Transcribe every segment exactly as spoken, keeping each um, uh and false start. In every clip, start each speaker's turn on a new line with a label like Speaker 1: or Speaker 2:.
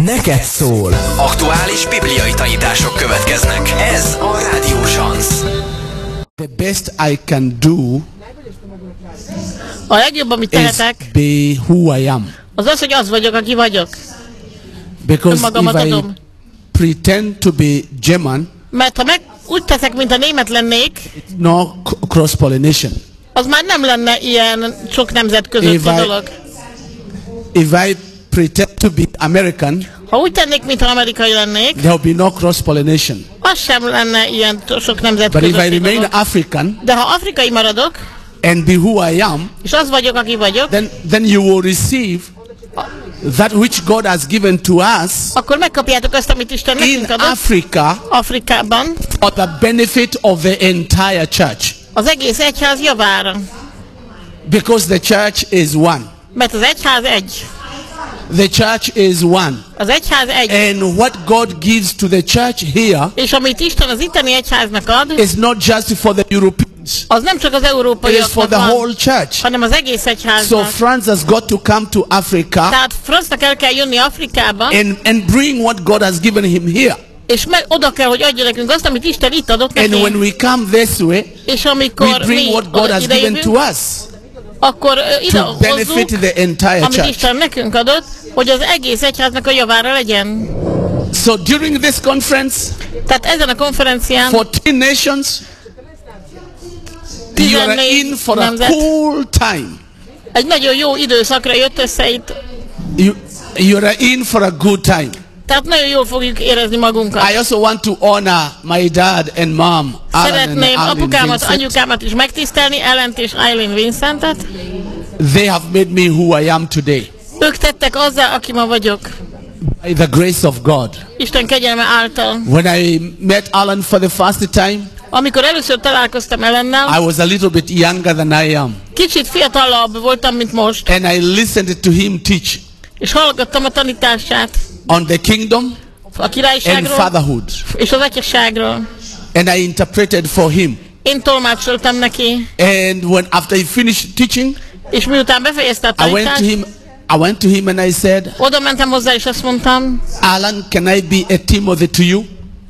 Speaker 1: neked szól.
Speaker 2: Aktuális bibliai tanítások következnek. Ez a Rádió Sansz.
Speaker 3: The best I can do
Speaker 4: a legjobb, amit tehetek,
Speaker 3: be who I am.
Speaker 4: az az, hogy az vagyok, aki vagyok.
Speaker 3: Because if I pretend to be German,
Speaker 4: mert ha meg úgy teszek, mint a német lennék,
Speaker 3: no cross-pollination.
Speaker 4: Az már nem lenne ilyen sok nemzet közötti
Speaker 3: if
Speaker 4: dolog.
Speaker 3: I, if I pretend to be American,
Speaker 4: ha úgy tennék, mintha amerikai lennék,
Speaker 3: there will be no cross-pollination.
Speaker 4: Az sem lenne ilyen sok nemzet
Speaker 3: But
Speaker 4: közötti
Speaker 3: if I remain
Speaker 4: dolog.
Speaker 3: African,
Speaker 4: de ha afrikai maradok,
Speaker 3: and be who I am,
Speaker 4: és az vagyok, aki vagyok,
Speaker 3: then, then you will receive that which God has given to us,
Speaker 4: akkor megkapjátok azt, amit Isten nekünk adott,
Speaker 3: Africa,
Speaker 4: Afrikában,
Speaker 3: for the benefit of the entire church.
Speaker 4: Az egész egyház javára.
Speaker 3: Because the church is one.
Speaker 4: Mert az egyház egy.
Speaker 3: The church is one.
Speaker 4: Az egyház egy.
Speaker 3: And what God gives to the church here,
Speaker 4: és amit Isten az itteni egyháznak ad,
Speaker 3: is not just for the Europeans.
Speaker 4: Az nem csak az európaiaknak,
Speaker 3: it is for the
Speaker 4: van,
Speaker 3: whole church.
Speaker 4: hanem az egész egyháznak.
Speaker 3: So France has got to come to Africa.
Speaker 4: Tehát Francnak el kell jönni Afrikába.
Speaker 3: And and bring what God has given him here.
Speaker 4: És meg oda kell, hogy adja nekünk azt, amit Isten itt adott neki.
Speaker 3: And when we come this way,
Speaker 4: és amikor
Speaker 3: we bring
Speaker 4: mi
Speaker 3: what God has given to us.
Speaker 4: Akkor ide
Speaker 3: hozzuk,
Speaker 4: amit Isten nekünk adott, hogy az egész egyháznak a javára legyen.
Speaker 3: So during this conference,
Speaker 4: tehát ezen a konferencián,
Speaker 3: fourteen nations, you are in for a cool time.
Speaker 4: Egy nagyon jó időszakra jött össze itt.
Speaker 3: You, you are in for a good time.
Speaker 4: Tehát nagyon jól fogjuk érezni magunkat.
Speaker 3: I also want to honor my dad and mom.
Speaker 4: Szeretném apukámat, anyukámat is megtisztelni, Ellent és Eileen Vincentet.
Speaker 3: They have made me who I am today.
Speaker 4: Ők tettek azzá, aki ma vagyok.
Speaker 3: By the grace of God.
Speaker 4: Isten kegyelme által.
Speaker 3: When I met Alan for the first time,
Speaker 4: amikor először találkoztam Ellennel,
Speaker 3: I was a little bit younger than I am.
Speaker 4: Kicsit fiatalabb voltam, mint most.
Speaker 3: And I listened to him teach.
Speaker 4: És hallgattam a tanítását.
Speaker 3: On the kingdom
Speaker 4: a királyságról
Speaker 3: and fatherhood.
Speaker 4: És az atyaságról.
Speaker 3: And I interpreted for him.
Speaker 4: Én tolmácsoltam neki.
Speaker 3: And when after he finished teaching,
Speaker 4: és miután befejezte a tanítást,
Speaker 3: I went to him I went to him and I said,
Speaker 4: oda mentem hozzá és azt mondtam,
Speaker 3: Alan, can I be a Timothy to you?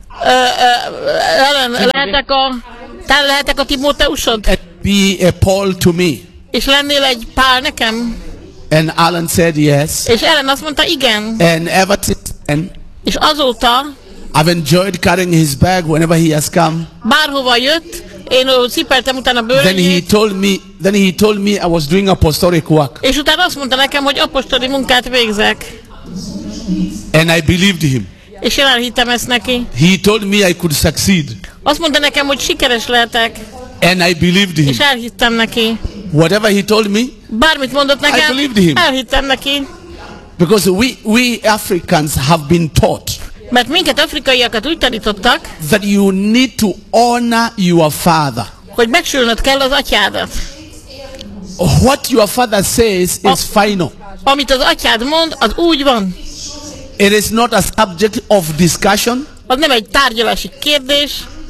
Speaker 4: Ellen, lehetek a, te lehetek a Timóteusod?
Speaker 3: And be a Paul to me.
Speaker 4: És lennél egy Pál nekem?
Speaker 3: And Alan said yes.
Speaker 4: És Ellen azt mondta igen.
Speaker 3: And ever since then,
Speaker 4: és azóta
Speaker 3: I've enjoyed carrying his bag whenever he has come.
Speaker 4: Bárhova jött, én cipeltem utána bőrjét.
Speaker 3: Then he told me, then he told me I was doing apostolic work.
Speaker 4: És utána azt mondta nekem, hogy apostoli munkát végzek.
Speaker 3: And I believed him.
Speaker 4: És én elhittem ezt neki.
Speaker 3: He told me I could succeed.
Speaker 4: Azt mondta nekem, hogy sikeres lehetek.
Speaker 3: And I believed him.
Speaker 4: És elhittem neki.
Speaker 3: Whatever he told me,
Speaker 4: bármit mondott nekem,
Speaker 3: I believed him.
Speaker 4: Elhittem neki.
Speaker 3: Because we we Africans have been taught.
Speaker 4: Mert minket afrikaiakat úgy tanítottak,
Speaker 3: that you need to honor your father.
Speaker 4: Hogy megsülnöd kell az atyádat.
Speaker 3: What your father says is final.
Speaker 4: Amit az atyád mond, az úgy van.
Speaker 3: It is not a subject of discussion.
Speaker 4: Az nem egy tárgyalási kérdés.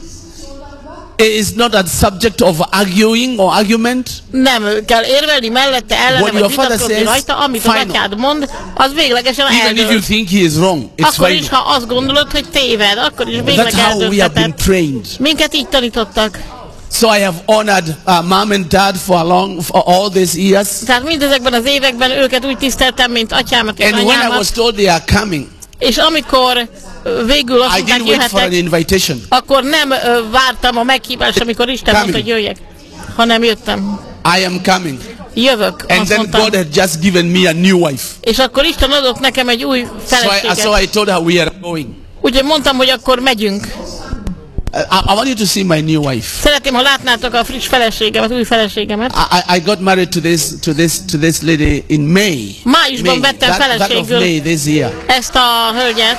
Speaker 3: It is not a subject of arguing or argument.
Speaker 4: Nem kell érvelni mellette, ellene, vagy vitatkozni rajta. Amit az atyád mond, az véglegesen eldől.
Speaker 3: Even if you think he is wrong, it's
Speaker 4: akkor
Speaker 3: final.
Speaker 4: is, ha azt gondolod, hogy téved, akkor is végleg
Speaker 3: That's how we have been trained.
Speaker 4: Minket így tanítottak.
Speaker 3: So I have honored uh, mom and dad for a long, for all these years.
Speaker 4: Tehát mindezekben az években őket úgy tiszteltem, mint atyámat és
Speaker 3: and
Speaker 4: anyámat.
Speaker 3: when I was told they are coming,
Speaker 4: és amikor végül azt mondták, jöhetek, akkor nem uh, vártam a meghívást, amikor Isten mondta, hogy jöjjek, hanem jöttem.
Speaker 3: I am coming.
Speaker 4: Jövök,
Speaker 3: and then
Speaker 4: mondtam.
Speaker 3: God had just given me a new wife.
Speaker 4: És akkor Isten adott nekem egy új feleséget.
Speaker 3: So I, so I told her we are going.
Speaker 4: Úgyhogy mondtam, hogy akkor megyünk.
Speaker 3: I, I want you to see my new wife.
Speaker 4: Szeretném, ha látnátok a friss feleségemet, új feleségemet.
Speaker 3: I, I got married to this to this to this lady in May.
Speaker 4: Májusban vettem
Speaker 3: that,
Speaker 4: feleségül
Speaker 3: that of May this year.
Speaker 4: Ezt a hölgyet.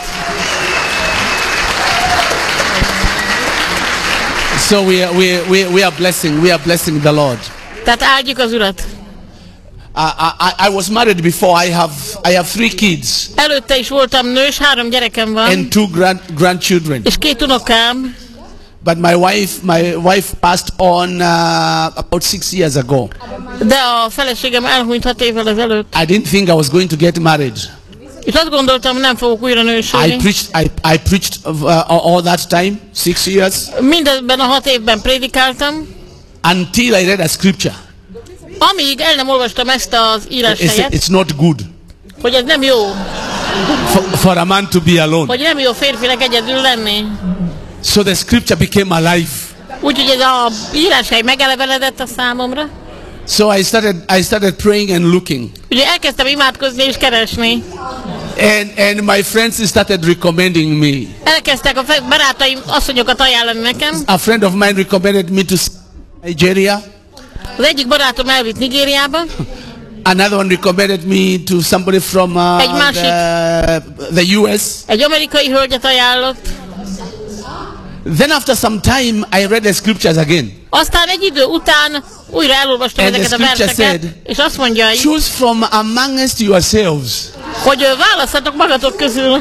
Speaker 3: So we are, we, we, we are blessing we are blessing the Lord.
Speaker 4: Tehát áldjuk az Urat.
Speaker 3: I, I, I was married before. I have I have three kids.
Speaker 4: Előtte is voltam nős, három gyerekem van.
Speaker 3: And two grand grandchildren.
Speaker 4: És két unokám.
Speaker 3: But my wife, my wife passed on uh, about six years ago.
Speaker 4: De a feleségem elhunyt hat évvel ezelőtt.
Speaker 3: I didn't think I was going to get married.
Speaker 4: És azt gondoltam, nem fogok újra nősülni.
Speaker 3: I preached, I, I preached uh, all that time, six years.
Speaker 4: Mindebben a hat évben prédikáltam.
Speaker 3: Until I read a scripture.
Speaker 4: Amíg el nem olvastam ezt az íráshelyet.
Speaker 3: It's, it's not good.
Speaker 4: Hogy ez nem jó.
Speaker 3: For, for a man to be alone.
Speaker 4: Hogy nem jó férfinek egyedül lenni.
Speaker 3: So the scripture became alive.
Speaker 4: Úgyhogy ez a íráshely megelevenedett a számomra.
Speaker 3: So I started, I started praying and looking.
Speaker 4: Ugye elkezdtem imádkozni és keresni.
Speaker 3: And, and my friends started recommending me.
Speaker 4: Elkezdtek a barátaim asszonyokat ajánlani nekem.
Speaker 3: A friend of mine recommended me to Nigeria.
Speaker 4: Az egyik barátom elvitt Nigériába.
Speaker 3: Another one recommended me to somebody from uh,
Speaker 4: egy másik,
Speaker 3: the, the U S.
Speaker 4: Egy amerikai hölgyet ajánlott.
Speaker 3: Then after some time I read the scriptures again.
Speaker 4: Aztán egy idő után újra elolvastam
Speaker 3: and
Speaker 4: ezeket a verseket, said, és azt mondja,
Speaker 3: choose from amongst yourselves,
Speaker 4: hogy választhatok magatok közül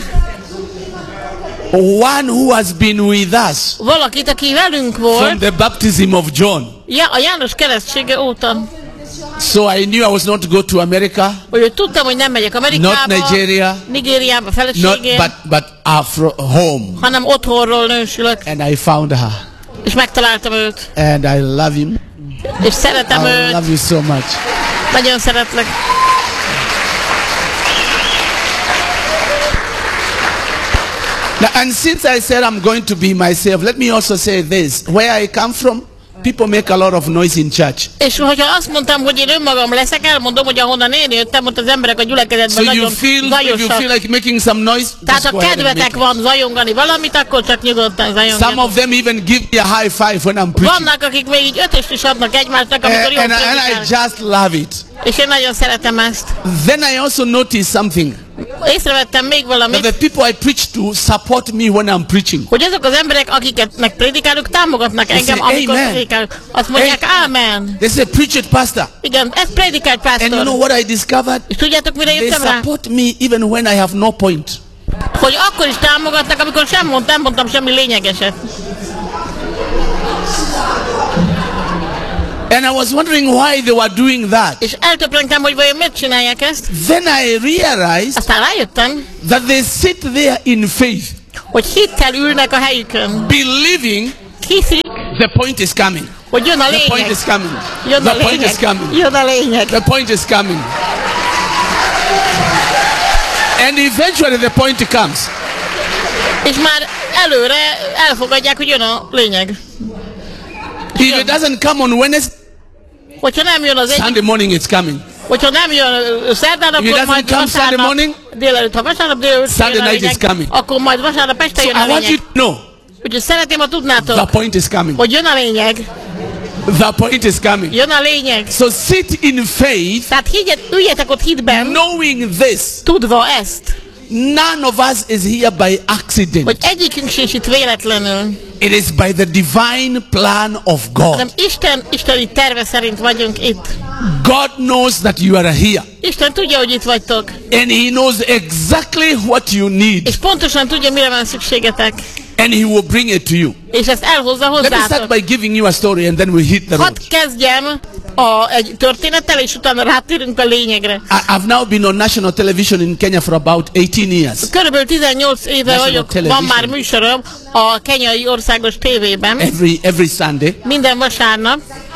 Speaker 3: one who has been with us
Speaker 4: valakit, aki velünk volt
Speaker 3: from the baptism of John.
Speaker 4: Ja, a János keresztsége óta.
Speaker 3: So I knew I was not to go to America.
Speaker 4: Hogy tudtam, hogy nem megyek Amerikába,
Speaker 3: not Nigeria,
Speaker 4: Nigériába feleségért,
Speaker 3: but but afro home.
Speaker 4: hanem otthonról nősülök.
Speaker 3: And I found her.
Speaker 4: És megtaláltam őt.
Speaker 3: And I love him.
Speaker 4: És szeretem
Speaker 3: I
Speaker 4: őt.
Speaker 3: I love you so much.
Speaker 4: Nagyon szeretlek.
Speaker 3: Now, and since I said I'm going to be myself, let me also say this. Where I come from, people make a lot of noise in church.
Speaker 4: És hogyha azt mondtam, hogy én önmagam leszek, elmondom, hogy ahonnan én jöttem, ott az emberek a gyülekezetben
Speaker 3: so
Speaker 4: nagyon zajosak.
Speaker 3: You feel like making some noise,
Speaker 4: tehát ha kedvetek van zajongani valamit, akkor csak nyugodtan zajongani.
Speaker 3: Some of them even give me a high five when I'm preaching.
Speaker 4: Vannak, akik még így ötöst is adnak egymásnak, amikor jól
Speaker 3: prédikálnak. And I just love it.
Speaker 4: És én nagyon szeretem ezt.
Speaker 3: Then I also noticed something.
Speaker 4: Észrevettem még valamit.
Speaker 3: That the people I preach to support me when I'm preaching.
Speaker 4: Hogy azok az emberek, akiket megprédikálok, támogatnak
Speaker 3: they
Speaker 4: engem,
Speaker 3: say,
Speaker 4: amikor prédikálok. Azt mondják, amen.
Speaker 3: They say, preach it, pastor.
Speaker 4: Igen, ez prédikált pastor.
Speaker 3: And you know what I discovered?
Speaker 4: És tudjátok, mire jöttem rá?
Speaker 3: They support me even when I have no point.
Speaker 4: Hogy akkor is támogatnak, amikor sem mondtam, nem mondtam semmi lényegeset.
Speaker 3: And I was wondering why they were doing that.
Speaker 4: És eltöprengtem, hogy vajon miért csinálják ezt.
Speaker 3: Then I realized
Speaker 4: Aztán rájöttem,
Speaker 3: that they sit there in faith,
Speaker 4: hogy hittel ülnek a helyükön.
Speaker 3: Believing
Speaker 4: hiszik,
Speaker 3: the point is coming.
Speaker 4: Hogy jön a lényeg.
Speaker 3: The point is coming.
Speaker 4: Jön
Speaker 3: the
Speaker 4: a lényeg.
Speaker 3: point is coming.
Speaker 4: Jön a lényeg.
Speaker 3: The point is coming. And eventually the point comes.
Speaker 4: És már előre elfogadják, hogy jön a lényeg.
Speaker 3: If it doesn't come on Wednesday,
Speaker 4: hogyha nem jön az egy...
Speaker 3: Sunday morning it's coming.
Speaker 4: Hogyha nem jön szerdán, akkor majd vasárnap délelőtt. Ha vasárnap délelőtt
Speaker 3: Sunday night is coming.
Speaker 4: Akkor majd vasárnap este jön
Speaker 3: so
Speaker 4: a lényeg.
Speaker 3: I want you to know.
Speaker 4: Úgyhogy szeretném, ha tudnátok,
Speaker 3: the point is coming.
Speaker 4: Hogy jön a lényeg.
Speaker 3: The point is coming.
Speaker 4: Jön a lényeg.
Speaker 3: So sit in faith.
Speaker 4: Tehát higgyet, üljetek ott hitben.
Speaker 3: Knowing this.
Speaker 4: Tudva ezt.
Speaker 3: None of us is here by accident.
Speaker 4: Hogy egyikünk sincs itt véletlenül.
Speaker 3: It is by the divine plan of God.
Speaker 4: Hanem Isten, isteni terve szerint vagyunk itt.
Speaker 3: God knows that you are here.
Speaker 4: Isten tudja, hogy itt vagytok.
Speaker 3: And He knows exactly what you need.
Speaker 4: És pontosan tudja, mire van szükségetek.
Speaker 3: And He will bring it to you.
Speaker 4: És ezt elhozza hozzátok.
Speaker 3: Let me start by giving you a story and then we hit the road.
Speaker 4: Hadd kezdjem a, egy történettel, és utána rátérünk a lényegre.
Speaker 3: I, I've now been on national television in Kenya for about eighteen years.
Speaker 4: Körülbelül tizennyolc éve vagyok, van már műsorom a kenyai országos tévében.
Speaker 3: Every, every Sunday.
Speaker 4: Minden vasárnap.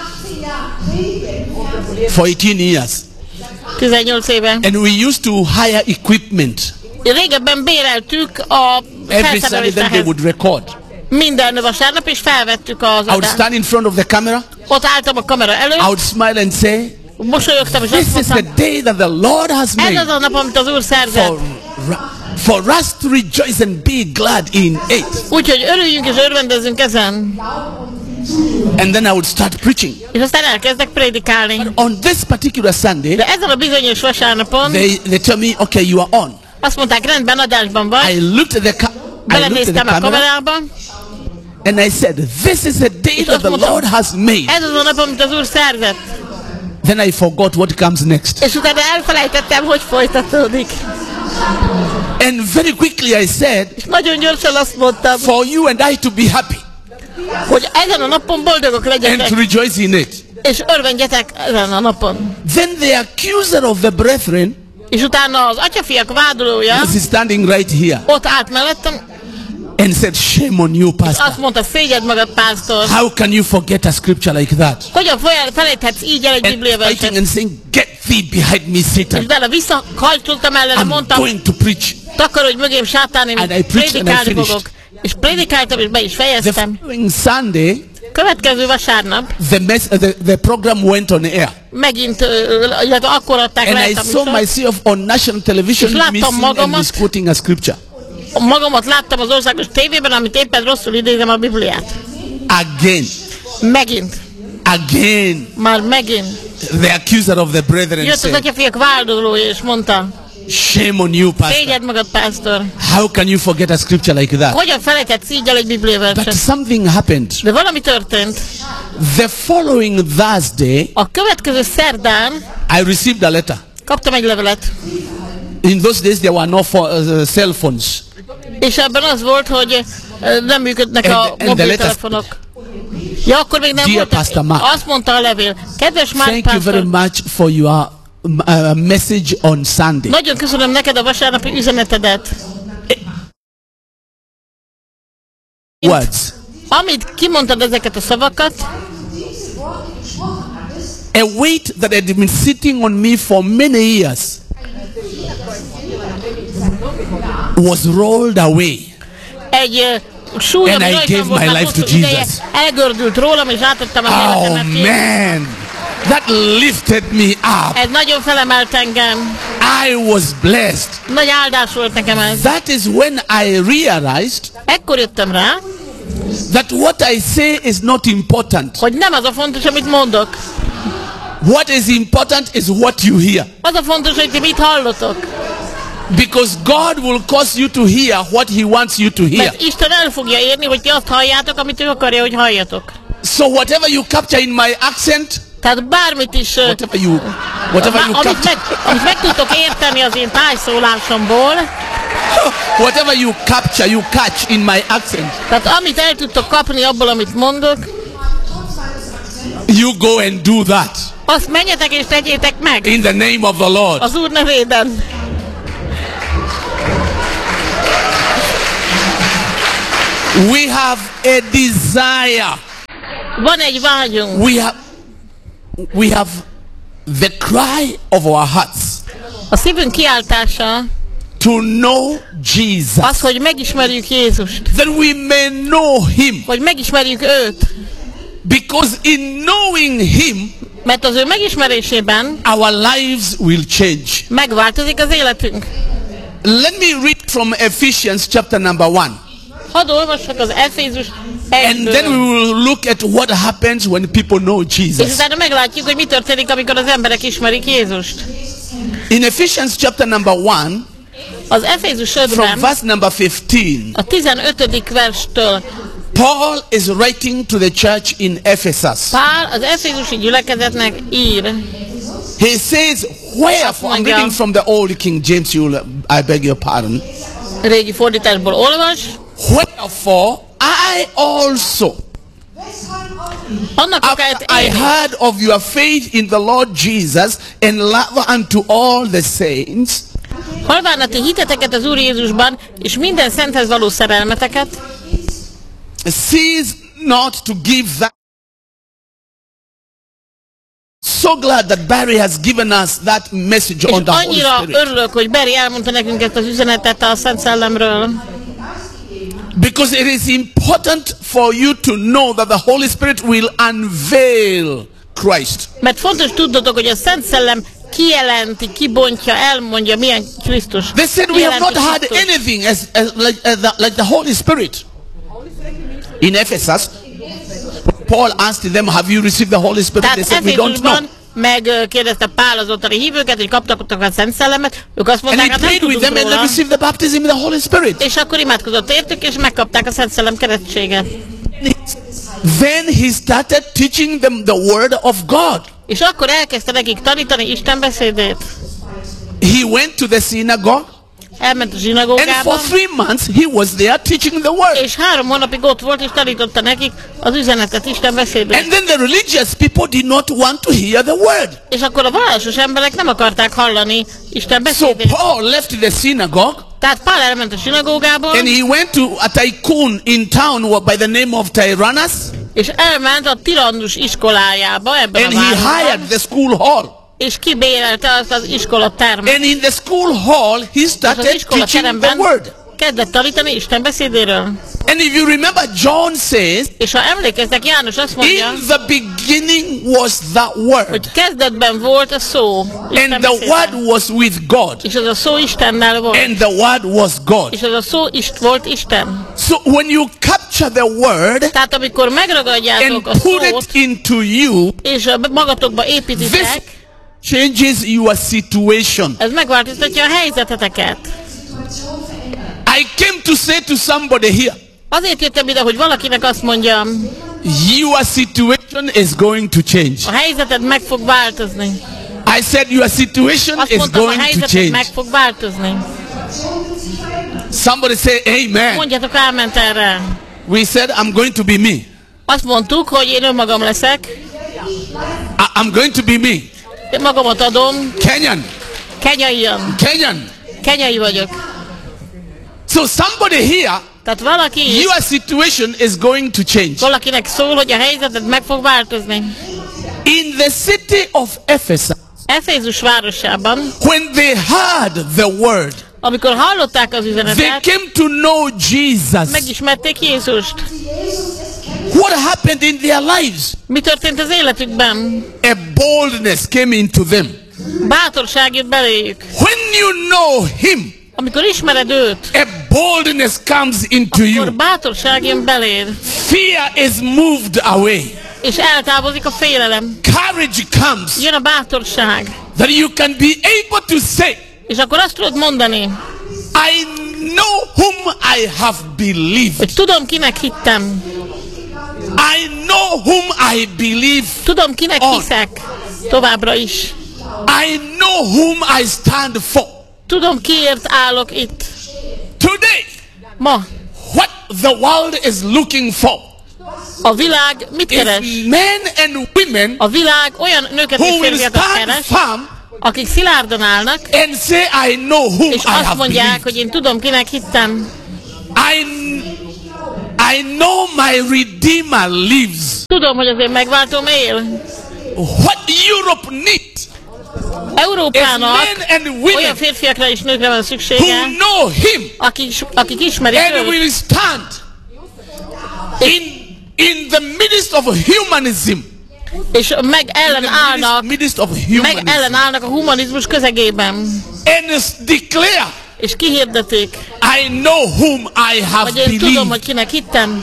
Speaker 3: For eighteen years.
Speaker 4: tizennyolc éve.
Speaker 3: And we used to hire equipment.
Speaker 4: Régebben béreltük a
Speaker 3: felszereléseket.
Speaker 4: Minden vasárnap, és felvettük az adást.
Speaker 3: I would stand in front of the camera.
Speaker 4: Ott álltam a kamera előtt.
Speaker 3: I would smile and say,
Speaker 4: mosolyogtam, és azt mondtam,
Speaker 3: this is the day that the Lord has made.
Speaker 4: Ez az a nap, amit az Úr szerzett.
Speaker 3: For, for us to rejoice and be glad in it.
Speaker 4: Úgyhogy örüljünk és örvendezzünk ezen.
Speaker 3: And then I would start preaching.
Speaker 4: És aztán elkezdek prédikálni.
Speaker 3: But on this particular Sunday,
Speaker 4: de ezen a bizonyos vasárnapon,
Speaker 3: they, they tell me, okay, you are on.
Speaker 4: Azt mondták, rendben, adásban vagy.
Speaker 3: I looked at the, ca-
Speaker 4: Belenéztem a kamerába.
Speaker 3: And I said, this is the day that the Lord has made.
Speaker 4: Ez az a nap, amit az Úr szerzett.
Speaker 3: Then I forgot what comes next.
Speaker 4: És utána elfelejtettem, hogy folytatódik.
Speaker 3: And very quickly I said,
Speaker 4: és nagyon gyorsan azt mondtam,
Speaker 3: for you and I to be happy.
Speaker 4: Hogy ezen a napon boldogok legyetek.
Speaker 3: And to rejoice in it.
Speaker 4: És örvendjetek ezen a napon.
Speaker 3: Then the accuser of the brethren
Speaker 4: És utána az atyafiak vádolója
Speaker 3: is standing right here.
Speaker 4: Ott állt mellettem.
Speaker 3: And said, shame on you, pastor.
Speaker 4: Azt mondta, szégyed magad, pásztor.
Speaker 3: How can you forget a scripture like that?
Speaker 4: Hogyan felejthetsz így el egy bibliaverset?
Speaker 3: And saying, get thee behind me, Satan.
Speaker 4: És bele visszahajtottam ellene, mondtam,
Speaker 3: going to preach.
Speaker 4: Takarodj mögém, sátán, én prédikálni fogok. És prédikáltam, és be is fejeztem.
Speaker 3: The following Sunday,
Speaker 4: következő vasárnap,
Speaker 3: the, mess, the, the program went on air.
Speaker 4: Megint, illetve akkor adták le a
Speaker 3: műsort. And I saw myself on national television missing and misquoting a scripture.
Speaker 4: Magamat láttam az országos tévében, amit éppen rosszul idézem a Bibliát.
Speaker 3: Again.
Speaker 4: Megint.
Speaker 3: Again.
Speaker 4: Már megint.
Speaker 3: The accuser of the brethren
Speaker 4: jött az atyafiak vádolója, és mondta,
Speaker 3: shame on you, pastor.
Speaker 4: Szégyed magad, pásztor.
Speaker 3: How can you forget a scripture like that?
Speaker 4: Hogyan felejthetsz így el egy bibliaverset?
Speaker 3: But something happened.
Speaker 4: De valami történt.
Speaker 3: The following Thursday,
Speaker 4: a következő szerdán,
Speaker 3: I received a letter.
Speaker 4: Kaptam egy levelet.
Speaker 3: In those days there were no uh, cell phones.
Speaker 4: És ebben az volt, hogy nem működnek a mobiltelefonok. Ja, akkor még nem volt. Azt mondta a levél. Kedves Mark
Speaker 3: Thank you very much for your uh, message on Sunday.
Speaker 4: Nagyon köszönöm neked a vasárnapi üzenetedet.
Speaker 3: Words.
Speaker 4: Amit kimondtad ezeket a szavakat.
Speaker 3: A weight that had been sitting on me for many years was rolled away.
Speaker 4: Egy súly,
Speaker 3: and I gave my life to Jesus.
Speaker 4: Elgördült rólam, és átadtam az életemet.
Speaker 3: Oh man, that lifted me up.
Speaker 4: Ez nagyon felemelt engem.
Speaker 3: I was blessed.
Speaker 4: Nagy áldás volt nekem ez.
Speaker 3: That is when I realized
Speaker 4: ekkor jöttem rá,
Speaker 3: that what I say is not important.
Speaker 4: Hogy nem az a fontos, amit mondok.
Speaker 3: What is important is what you hear.
Speaker 4: Az a fontos, hogy ti mit hallotok.
Speaker 3: Because God will cause you to hear what He wants you to hear.
Speaker 4: Mert Isten el fogja érni, hogy ti azt halljátok, amit ő akarja, hogy halljatok.
Speaker 3: So whatever you capture in my accent,
Speaker 4: tehát bármit is,
Speaker 3: whatever you, whatever you
Speaker 4: amit, meg, amit meg tudtok érteni az én tájszólásomból,
Speaker 3: whatever you capture, you catch in my accent.
Speaker 4: Tehát amit el tudtok kapni abból, amit mondok,
Speaker 3: you go and do that.
Speaker 4: Azt menjetek és tegyétek meg.
Speaker 3: In the name of the Lord.
Speaker 4: Az Úr nevében.
Speaker 3: We have a desire.
Speaker 4: Van egy vágyunk.
Speaker 3: We have, we have the cry of our hearts.
Speaker 4: A szívünk kiáltása.
Speaker 3: To know Jesus.
Speaker 4: Az, hogy megismerjük Jézust.
Speaker 3: That we may know Him.
Speaker 4: Hogy megismerjük őt.
Speaker 3: Because in knowing Him,
Speaker 4: mert az ő megismerésében
Speaker 3: our lives will change.
Speaker 4: Megváltozik az életünk.
Speaker 3: Let me read from Ephesians chapter number one.
Speaker 4: Hadd olvassak az Efézus
Speaker 3: And then we will look at what happens when people know Jesus.
Speaker 4: És utána meglátjuk, hogy mi történik, amikor az emberek ismerik Jézust.
Speaker 3: In Ephesians chapter number one,
Speaker 4: az Efézus ötben,
Speaker 3: from verse number fifteen,
Speaker 4: a tizenötödik verstől,
Speaker 3: Paul is writing to the church in Ephesus.
Speaker 4: Pál az efézusi gyülekezetnek ír.
Speaker 3: He says, wherefore, I'm reading from the old King James, you'll, I beg your pardon.
Speaker 4: Régi fordításból olvas.
Speaker 3: Wherefore, I also, after I heard of your faith in the Lord Jesus and love unto all the saints,
Speaker 4: halván a ti hiteteket az Úr Jézusban, és minden szenthez való szerelmeteket,
Speaker 3: cease not to give that. So glad that Barry has given us that message on the Holy Spirit.
Speaker 4: És annyira örülök, hogy Barry elmondta nekünk ezt az üzenetet a Szent Szellemről.
Speaker 3: Because it is important for you to know that the Holy Spirit will unveil Christ.
Speaker 4: Mert fontos tudnotok, hogy a Szent Szellem kijelenti, kibontja, elmondja, milyen Krisztus.
Speaker 3: They said we have not had anything as, as like, as the, like the Holy Spirit. In Ephesus, Paul asked them, have you received the Holy Spirit? They said, we don't know.
Speaker 4: Megkérdezte Pál az ottani hívőket, hogy kaptak a Szent Szellemet, ők azt mondták, hát nem tudunk róla.
Speaker 3: And they received the baptism in the Holy Spirit.
Speaker 4: És akkor imádkozott értük, és megkapták a Szent Szellem keresztséget.
Speaker 3: Then he started teaching them the word of God.
Speaker 4: És akkor elkezdte nekik tanítani Isten beszédét.
Speaker 3: He went to the synagogue.
Speaker 4: elment a
Speaker 3: And
Speaker 4: zsinagógába,
Speaker 3: for three months he was there teaching the word.
Speaker 4: és három hónapig ott volt, és tanította nekik az üzenetet, Isten beszédét.
Speaker 3: And then the religious people did not want to hear the word.
Speaker 4: És akkor a vallásos emberek nem akarták hallani Isten
Speaker 3: So
Speaker 4: beszédét.
Speaker 3: Paul left the synagogue
Speaker 4: Tehát Pál elment a zsinagógából,
Speaker 3: and he went to a tycoon in town by the name of Tyrannus,
Speaker 4: és elment a Tirannus iskolájába ebben
Speaker 3: and
Speaker 4: a
Speaker 3: he hired
Speaker 4: városban,
Speaker 3: the school hall.
Speaker 4: és kibérelte azt az iskola termet.
Speaker 3: And in the school hall he
Speaker 4: És az
Speaker 3: started
Speaker 4: iskola
Speaker 3: teaching the
Speaker 4: teremben
Speaker 3: word.
Speaker 4: kezdett tanítani Isten beszédéről.
Speaker 3: And if you remember, John says,
Speaker 4: És ha emlékeztek, János azt mondja,
Speaker 3: in the beginning was the word,
Speaker 4: hogy kezdetben volt a szó, Isten
Speaker 3: and the
Speaker 4: beszéde.
Speaker 3: word was with God,
Speaker 4: És az a szó Istennel volt.
Speaker 3: and the word was God.
Speaker 4: És az a szó is volt Isten.
Speaker 3: So when you capture the word
Speaker 4: Tehát amikor megragadjátok a
Speaker 3: and put
Speaker 4: szót,
Speaker 3: it into you,
Speaker 4: és a magatokba
Speaker 3: this
Speaker 4: építitek,
Speaker 3: changes your situation.
Speaker 4: ez megváltoztatja a helyzeteteket.
Speaker 3: I came to say to somebody here,
Speaker 4: Azért jöttem ide, hogy valakinek azt mondjam,
Speaker 3: your situation is going to change.
Speaker 4: a helyzeted meg fog változni.
Speaker 3: I said your situation
Speaker 4: Azt
Speaker 3: is
Speaker 4: mondtam, a
Speaker 3: going to
Speaker 4: helyzeted
Speaker 3: change.
Speaker 4: meg fog változni.
Speaker 3: Somebody say amen.
Speaker 4: Mondjatok áment erre.
Speaker 3: We said I'm going to be me.
Speaker 4: Azt mondtuk, hogy én önmagam leszek,
Speaker 3: I- I'm going to be me.
Speaker 4: én magamat adom,
Speaker 3: Kenyan.
Speaker 4: kenyaian,
Speaker 3: Kenyan.
Speaker 4: kenyai vagyok.
Speaker 3: So somebody here,
Speaker 4: Tehát valaki,
Speaker 3: your situation is going to change.
Speaker 4: valakinek szól, hogy a helyzeted meg fog változni.
Speaker 3: In the city of Ephesus,
Speaker 4: Efézus városában,
Speaker 3: when they heard the word,
Speaker 4: amikor hallották az
Speaker 3: they
Speaker 4: üzenetet,
Speaker 3: came to know Jesus.
Speaker 4: megismerték Jézust.
Speaker 3: What happened in their lives?
Speaker 4: Mi történt az életükben?
Speaker 3: A boldness came into them.
Speaker 4: Bátorság jött beléjük.
Speaker 3: When you know him,
Speaker 4: Amikor ismered őt,
Speaker 3: a boldness comes into
Speaker 4: akkor
Speaker 3: you.
Speaker 4: bátorság jön beléd,
Speaker 3: Fear is moved away.
Speaker 4: és eltávozik a félelem.
Speaker 3: Courage comes
Speaker 4: Jön a bátorság,
Speaker 3: that you can be able to say,
Speaker 4: és akkor azt tudod mondani,
Speaker 3: I know whom I have believed.
Speaker 4: hogy tudom, kinek hittem,
Speaker 3: I know whom I believe.
Speaker 4: tudom, kinek
Speaker 3: On.
Speaker 4: hiszek, továbbra is.
Speaker 3: I know whom I stand for.
Speaker 4: Tudom, kiért állok itt.
Speaker 3: Today,
Speaker 4: Ma
Speaker 3: what the world is looking for
Speaker 4: a világ mit keres?
Speaker 3: is men and women
Speaker 4: A világ olyan nőket és
Speaker 3: who will
Speaker 4: férfiakat
Speaker 3: stand
Speaker 4: keres,
Speaker 3: firm
Speaker 4: akik szilárdan állnak,
Speaker 3: and say, I know whom
Speaker 4: és
Speaker 3: I
Speaker 4: azt
Speaker 3: have
Speaker 4: mondják,
Speaker 3: believed.
Speaker 4: hogy én tudom, kinek hittem.
Speaker 3: I, I know my Redeemer lives.
Speaker 4: Tudom, hogy az én megváltom él.
Speaker 3: What Europe needs is
Speaker 4: Európának
Speaker 3: men and
Speaker 4: olyan
Speaker 3: women
Speaker 4: férfiakra és nőkre van
Speaker 3: who
Speaker 4: szüksége,
Speaker 3: know him
Speaker 4: akik, akik ismerik
Speaker 3: and
Speaker 4: őt,
Speaker 3: will stand in, in the midst of humanism.
Speaker 4: és meg
Speaker 3: In
Speaker 4: ellen
Speaker 3: the
Speaker 4: állnak,
Speaker 3: midst, midst of
Speaker 4: meg
Speaker 3: humanism.
Speaker 4: ellen állnak a humanizmus közegében,
Speaker 3: And declare,
Speaker 4: és kihirdetik,
Speaker 3: I know whom I have
Speaker 4: hogy én tudom,
Speaker 3: believed.
Speaker 4: hogy kinek hittem,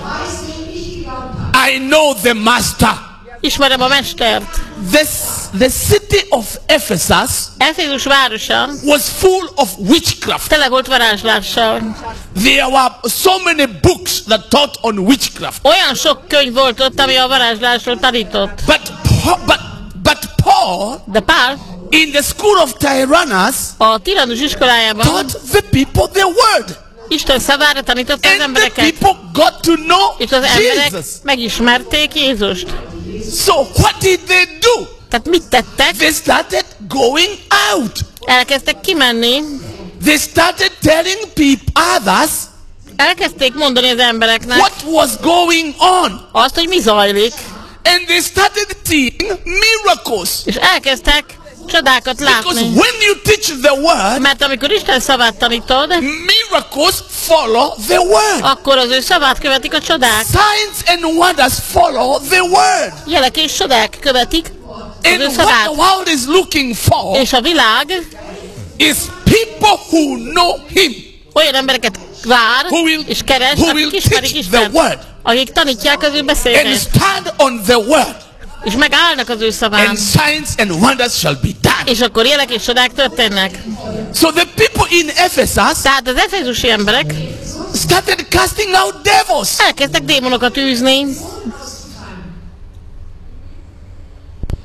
Speaker 3: I know the Master.
Speaker 4: ismerem a Mestert.
Speaker 3: This, the city of Ephesus
Speaker 4: Efézus városa
Speaker 3: was full of witchcraft.
Speaker 4: tele volt varázslással.
Speaker 3: There were so many books that taught on witchcraft.
Speaker 4: Olyan sok könyv volt ott, ami a varázslásról tanított.
Speaker 3: But, Pa- but, but Paul,
Speaker 4: De Pál
Speaker 3: in the school of Tyrannus,
Speaker 4: a Tirannus iskolájában
Speaker 3: taught the people the word.
Speaker 4: Isten szavára tanította az
Speaker 3: And the
Speaker 4: embereket,
Speaker 3: people got to know
Speaker 4: és az emberek
Speaker 3: Jesus.
Speaker 4: megismerték Jézust.
Speaker 3: So what did they do?
Speaker 4: Tehát mit tettek?
Speaker 3: They started going out.
Speaker 4: Elkezdtek kimenni,
Speaker 3: They started telling people, others,
Speaker 4: elkezdték mondani az embereknek
Speaker 3: what was going on.
Speaker 4: azt, hogy mi zajlik,
Speaker 3: And they started seeing miracles.
Speaker 4: és elkezdtek csodákat
Speaker 3: Because
Speaker 4: látni.
Speaker 3: when you teach the word,
Speaker 4: Mert amikor Isten szavát tanítod,
Speaker 3: miracles follow the word.
Speaker 4: akkor az ő szavát követik a csodák.
Speaker 3: Signs and wonders follow the word.
Speaker 4: Jelek és csodák követik az
Speaker 3: And
Speaker 4: ő
Speaker 3: what the
Speaker 4: szavát.
Speaker 3: world is looking for
Speaker 4: És a világ
Speaker 3: is people who know him,
Speaker 4: olyan embereket vár
Speaker 3: who will,
Speaker 4: és keres,
Speaker 3: who will
Speaker 4: akik ismerik
Speaker 3: teach the
Speaker 4: Istent,
Speaker 3: word
Speaker 4: akik tanítják az ő
Speaker 3: and
Speaker 4: beszédét,
Speaker 3: stand on the word,
Speaker 4: és megállnak az ő szaván,
Speaker 3: and signs and wonders shall be done.
Speaker 4: és akkor jelek és csodák történnek.
Speaker 3: So the people in Ephesus
Speaker 4: Tehát az efézusi emberek
Speaker 3: started casting out devils.
Speaker 4: elkezdtek démonokat űzni,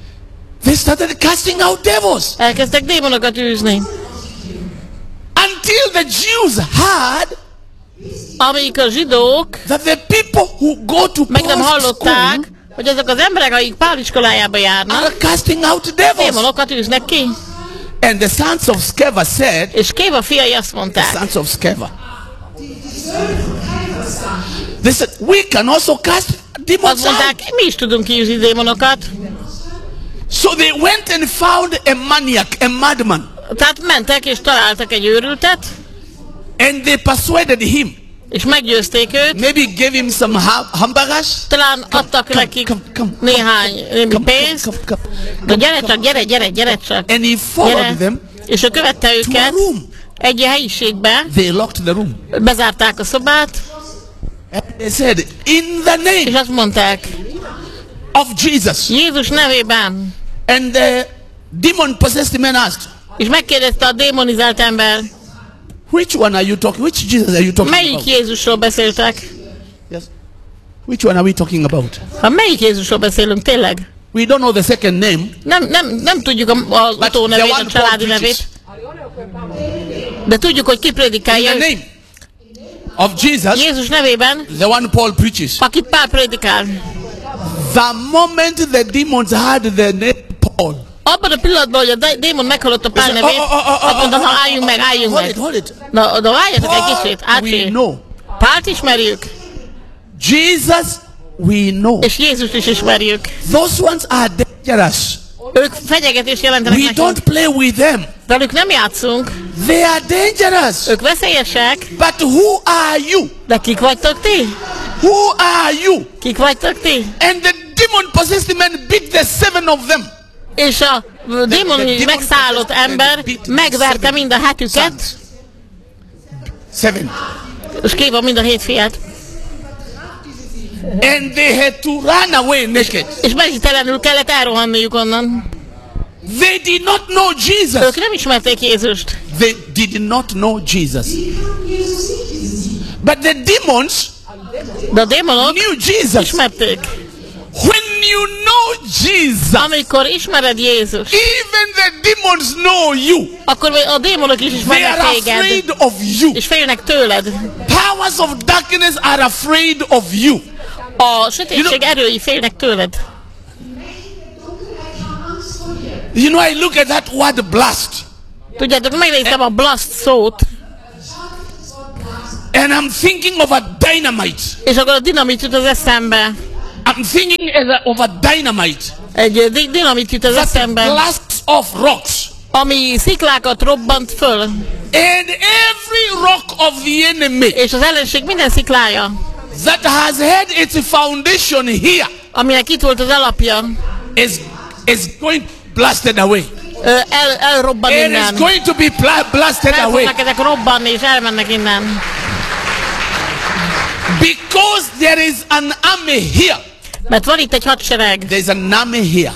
Speaker 3: They started casting out devils
Speaker 4: elkezdtek démonokat űzni,
Speaker 3: until Until the Jews heard
Speaker 4: amíg a zsidók
Speaker 3: that the people who go to
Speaker 4: meg nem
Speaker 3: Paul's
Speaker 4: hallották,
Speaker 3: school
Speaker 4: hogy azok az emberek, akik Pál iskolájába járnak,
Speaker 3: are casting out devils.
Speaker 4: démonokat űznek ki.
Speaker 3: And the sons of Sceva said,
Speaker 4: És Sceva fiai azt
Speaker 3: the
Speaker 4: mondták,
Speaker 3: sons of Sceva, they said, we can also cast demons
Speaker 4: azt mondták,
Speaker 3: out.
Speaker 4: mi is tudunk kiűzni démonokat.
Speaker 3: So they went and found a maniac, a madman.
Speaker 4: Tehát mentek és találtak egy őrültet,
Speaker 3: And they persuaded him.
Speaker 4: és meggyőzték őt.
Speaker 3: Maybe gave him some ha- hamburgers.
Speaker 4: Talán adtak
Speaker 3: come,
Speaker 4: nekik
Speaker 3: come, come,
Speaker 4: néhány némi
Speaker 3: Come,
Speaker 4: pénzt.
Speaker 3: come, come, come.
Speaker 4: De gyere csak, gyere, gyere, gyere csak.
Speaker 3: And he followed
Speaker 4: Gyere.
Speaker 3: them
Speaker 4: És ő követte
Speaker 3: to a
Speaker 4: őket
Speaker 3: room.
Speaker 4: egy helyiségbe,
Speaker 3: They locked the room.
Speaker 4: bezárták a szobát,
Speaker 3: And they said, in the
Speaker 4: és
Speaker 3: name
Speaker 4: azt mondták,
Speaker 3: of Jesus.
Speaker 4: Jézus nevében.
Speaker 3: And the demon-possessed man asked,
Speaker 4: És megkérdezte a démonizált ember,
Speaker 3: which one are you talking? Which Jesus are you talking
Speaker 4: melyik
Speaker 3: about?
Speaker 4: Jézusról beszéltek?
Speaker 3: Yes. Which one are we talking about?
Speaker 4: Ha melyik Jézusról beszélünk, tényleg?
Speaker 3: We don't know the second name.
Speaker 4: Nem, nem, nem tudjuk a- az
Speaker 3: But
Speaker 4: utónevét,
Speaker 3: the
Speaker 4: a
Speaker 3: one
Speaker 4: családi
Speaker 3: Paul
Speaker 4: nevét,
Speaker 3: preaches.
Speaker 4: de tudjuk, hogy ki
Speaker 3: In
Speaker 4: prédikálja
Speaker 3: the
Speaker 4: őt.
Speaker 3: name of Jesus,
Speaker 4: Jézus nevében,
Speaker 3: the one Paul preaches.
Speaker 4: aki Pál prédikál.
Speaker 3: The moment the demons heard the name Paul,
Speaker 4: Abban a pillanatban, hogy a dé- démon meghallotta Pál
Speaker 3: they said,
Speaker 4: nevét,
Speaker 3: oh, oh, oh, oh,
Speaker 4: azt mondta,
Speaker 3: oh,
Speaker 4: na
Speaker 3: oh,
Speaker 4: álljunk meg, álljunk
Speaker 3: hold
Speaker 4: meg.
Speaker 3: it, hold it.
Speaker 4: Na, de várjatok egy
Speaker 3: Paul,
Speaker 4: kicsit,
Speaker 3: we
Speaker 4: átsér.
Speaker 3: know.
Speaker 4: Pált ismerjük,
Speaker 3: Jesus, we know.
Speaker 4: és Jézust is ismerjük.
Speaker 3: Those ones are dangerous.
Speaker 4: Ők fenyegetést jelentenek
Speaker 3: We
Speaker 4: nekünk.
Speaker 3: don't play with them.
Speaker 4: Velük nem játszunk.
Speaker 3: They are dangerous.
Speaker 4: Ők veszélyesek,
Speaker 3: But who are you?
Speaker 4: de kik vagytok ti?
Speaker 3: Who are you?
Speaker 4: Kik vagytok ti?
Speaker 3: And the demon-possessed man beat the seven of them.
Speaker 4: És a démon
Speaker 3: demon
Speaker 4: megszállott
Speaker 3: possessed
Speaker 4: ember
Speaker 3: beat
Speaker 4: megverte
Speaker 3: seven
Speaker 4: mind a hetüket,
Speaker 3: sons. Seven.
Speaker 4: és kéva mind a hét fiát.
Speaker 3: And they had to run away naked.
Speaker 4: És megtelenül kellett elrohanniuk onnan.
Speaker 3: They did not know Jesus.
Speaker 4: Ők nem ismerték Jézust.
Speaker 3: They did not know Jesus. But the demons
Speaker 4: De a démonok
Speaker 3: knew Jesus.
Speaker 4: ismerték.
Speaker 3: When you know Jesus,
Speaker 4: Amikor ismered Jézus,
Speaker 3: even the demons know you.
Speaker 4: akkor a démonok is
Speaker 3: They
Speaker 4: ismernek
Speaker 3: are
Speaker 4: téged,
Speaker 3: afraid of you.
Speaker 4: és félnek tőled.
Speaker 3: Powers of darkness are afraid of you.
Speaker 4: A sötétség erői félnek tőled.
Speaker 3: You know, I look at that word blast,
Speaker 4: Tudjátok, megnéztem a blast szót,
Speaker 3: and I'm thinking of a dynamite.
Speaker 4: és akkor a dinamit jut az eszembe.
Speaker 3: I'm thinking as a, of a dynamite
Speaker 4: Egy di- dinamit jut az
Speaker 3: that
Speaker 4: eszembe,
Speaker 3: blasts off rocks.
Speaker 4: ami sziklákat robbant föl,
Speaker 3: And every rock of the enemy
Speaker 4: és az ellenség minden sziklája,
Speaker 3: that has had its foundation here
Speaker 4: aminek itt volt az alapja,
Speaker 3: is, is going blasted away.
Speaker 4: ö, el, elrobban
Speaker 3: It is
Speaker 4: innen.
Speaker 3: going to be bla- blasted
Speaker 4: El
Speaker 3: away.
Speaker 4: fognak ezek robbanni, és elmennek innen.
Speaker 3: Because there is an army here.
Speaker 4: Mert van itt egy hadsereg,
Speaker 3: There's an army here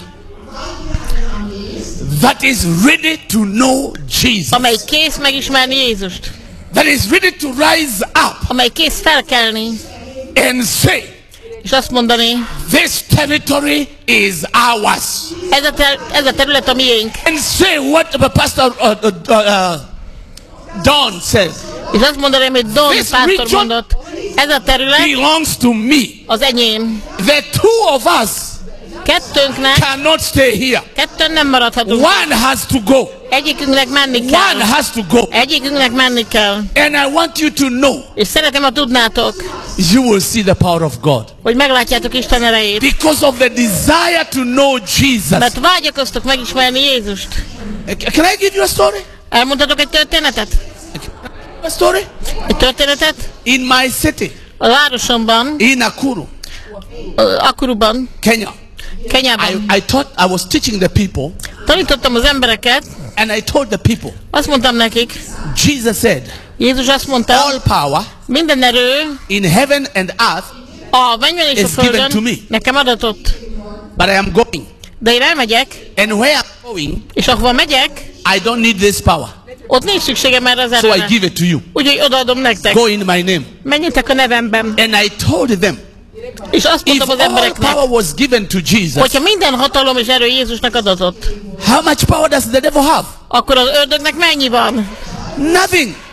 Speaker 3: that is ready to know Jesus.
Speaker 4: amely kész megismerni Jézust.
Speaker 3: That is ready to rise up
Speaker 4: Amely kész felkelni,
Speaker 3: and say,
Speaker 4: és azt mondani,
Speaker 3: this territory is ours.
Speaker 4: ez a, ter- ez a terület a miénk.
Speaker 3: And say what the pastor uh, uh, uh, Don says.
Speaker 4: És azt mondani, amit Don
Speaker 3: This
Speaker 4: pásztor
Speaker 3: region
Speaker 4: mondott, ez a terület
Speaker 3: belongs to me.
Speaker 4: az enyém.
Speaker 3: The two of us
Speaker 4: Kettőnknek,
Speaker 3: cannot stay here.
Speaker 4: kettőn nem maradhatunk.
Speaker 3: One has to go.
Speaker 4: Egyikünknek menni
Speaker 3: One
Speaker 4: kell.
Speaker 3: has to go.
Speaker 4: Egyikünknek menni kell.
Speaker 3: And I want you to know,
Speaker 4: És szeretem, ha tudnátok,
Speaker 3: you will see the power of God.
Speaker 4: hogy meglátjátok Isten erejét.
Speaker 3: Because of the desire to know Jesus.
Speaker 4: Mert vágyakoztok megismerni Jézust.
Speaker 3: Can I give you a story?
Speaker 4: Elmondhatok egy történetet?
Speaker 3: A story?
Speaker 4: Egy történetet?
Speaker 3: In my city,
Speaker 4: A városomban,
Speaker 3: in Nakuru,
Speaker 4: ö, Akuruban,
Speaker 3: Kenya,
Speaker 4: Kenyában.
Speaker 3: I, I taught, I was teaching the people,
Speaker 4: Tanítottam az embereket,
Speaker 3: and I told the people,
Speaker 4: azt mondtam nekik,
Speaker 3: Jesus said,
Speaker 4: Jézus azt mondta,
Speaker 3: all power
Speaker 4: minden erő
Speaker 3: in heaven and earth,
Speaker 4: a mennyben és a
Speaker 3: is given to
Speaker 4: földön
Speaker 3: me.
Speaker 4: nekem adatott.
Speaker 3: but I am going.
Speaker 4: De én elmegyek,
Speaker 3: And where I'm going,
Speaker 4: és ahova megyek,
Speaker 3: I don't need this power.
Speaker 4: ott nincs szükségem erre az
Speaker 3: So I
Speaker 4: erőre.
Speaker 3: give it to you.
Speaker 4: Úgyhogy odaadom nektek.
Speaker 3: Go in my name.
Speaker 4: Menjetek a nevemben.
Speaker 3: And I told them,
Speaker 4: És azt
Speaker 3: if
Speaker 4: mondtam az
Speaker 3: all
Speaker 4: embereknek,
Speaker 3: power was given to Jesus,
Speaker 4: hogyha minden hatalom és erő Jézusnak adatott,
Speaker 3: how much power does the devil have?
Speaker 4: akkor az ördögnek mennyi van?
Speaker 3: Nothing.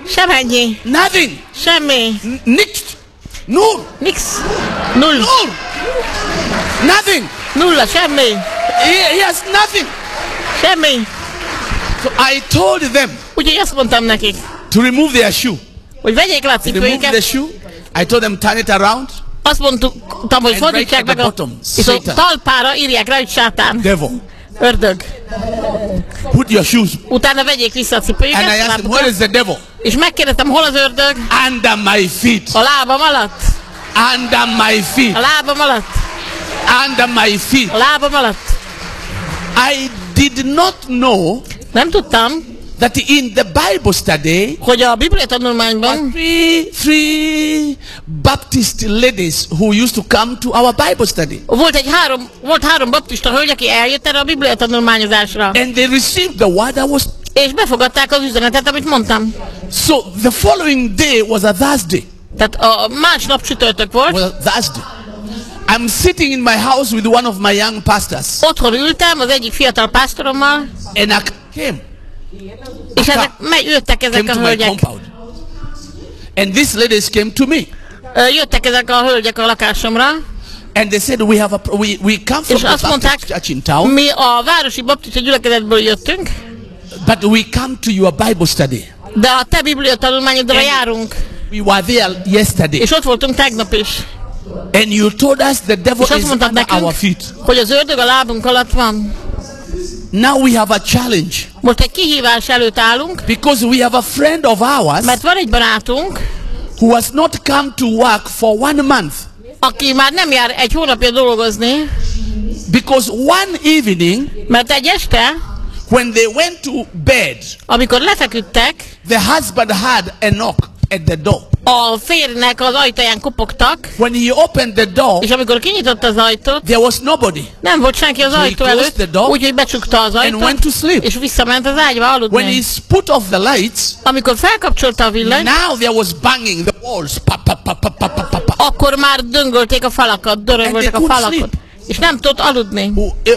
Speaker 4: Semennyi.
Speaker 3: Nothing.
Speaker 4: Semmi.
Speaker 3: Nix. Null.
Speaker 4: Nix. Null.
Speaker 3: Null. Nothing.
Speaker 4: Nulla, semmi.
Speaker 3: He, he has nothing.
Speaker 4: Semmi.
Speaker 3: So I told them.
Speaker 4: Úgyhogy azt mondtam nekik.
Speaker 3: To remove their shoe.
Speaker 4: Hogy vegyék le a cipőjüket.
Speaker 3: Remove the shoe. I told them turn it around.
Speaker 4: Azt mondtam, hogy fordítsák meg a, és a talpára írják rá, hogy sátán.
Speaker 3: Devil.
Speaker 4: Ördög.
Speaker 3: Put your shoes.
Speaker 4: Utána vegyék vissza a cipőjüket.
Speaker 3: And I asked them, where is the devil?
Speaker 4: És megkérdeztem, hol az ördög?
Speaker 3: Under my feet.
Speaker 4: A lábam alatt.
Speaker 3: Under my feet.
Speaker 4: A lábam alatt.
Speaker 3: Under my feet.
Speaker 4: A lábam alatt.
Speaker 3: I did not know.
Speaker 4: Nem tudtam.
Speaker 3: That in the Bible study,
Speaker 4: hogy a Biblia tanulmányban
Speaker 3: three, three Baptist ladies who used to come to our Bible study.
Speaker 4: Volt egy három, volt három baptista hölgy, aki eljött erre a Biblia tanulmányozásra.
Speaker 3: And they received the word I was.
Speaker 4: És befogadták az üzenetet, amit mondtam.
Speaker 3: So the following day was a Thursday.
Speaker 4: Tehát a másnap csütörtök volt.
Speaker 3: Was a Thursday. I'm sitting in my house with one of my young pastors.
Speaker 4: Otthon ültem az egyik fiatal pásztorommal.
Speaker 3: And I came.
Speaker 4: És ezek megy, jöttek ezek a hölgyek.
Speaker 3: And these ladies came to me.
Speaker 4: Jöttek ezek a hölgyek a lakásomra.
Speaker 3: And they said we have a we we come from
Speaker 4: the Baptist
Speaker 3: church in town.
Speaker 4: Mi a városi baptista gyülekezetből jöttünk.
Speaker 3: But we come to your Bible study.
Speaker 4: De a te Biblia tanulmányodra járunk.
Speaker 3: We were there yesterday.
Speaker 4: És ott voltunk tegnap is.
Speaker 3: And you told us the devil is under
Speaker 4: nekünk,
Speaker 3: our feet.
Speaker 4: Hogy az ördög a lábunk alatt van.
Speaker 3: Now we have a challenge.
Speaker 4: Most egy kihívás előtt állunk.
Speaker 3: Because we have a friend of ours.
Speaker 4: Mert van egy barátunk.
Speaker 3: Who has not come to work for one month.
Speaker 4: Aki már nem jár egy hónapja dolgozni.
Speaker 3: Because one evening.
Speaker 4: Mert egy este.
Speaker 3: When they went to bed.
Speaker 4: Amikor lefeküdtek.
Speaker 3: The husband had a knock at the door.
Speaker 4: A férjnek az ajtaján kopogtak.
Speaker 3: When he opened the door,
Speaker 4: és amikor kinyitotta az ajtót,
Speaker 3: there was nobody.
Speaker 4: Nem volt senki az
Speaker 3: so
Speaker 4: ajtó előtt, úgyhogy becsukta az ajtót,
Speaker 3: and went to sleep.
Speaker 4: És visszament az ágyba aludni.
Speaker 3: When he put off the lights,
Speaker 4: amikor felkapcsolta a villanyt,
Speaker 3: now there was banging the walls. Pa, pa, pa, pa, pa, pa, pa.
Speaker 4: Akkor már döngölték a falakat, döröngölték a falakot. Sleep. És nem tudott aludni.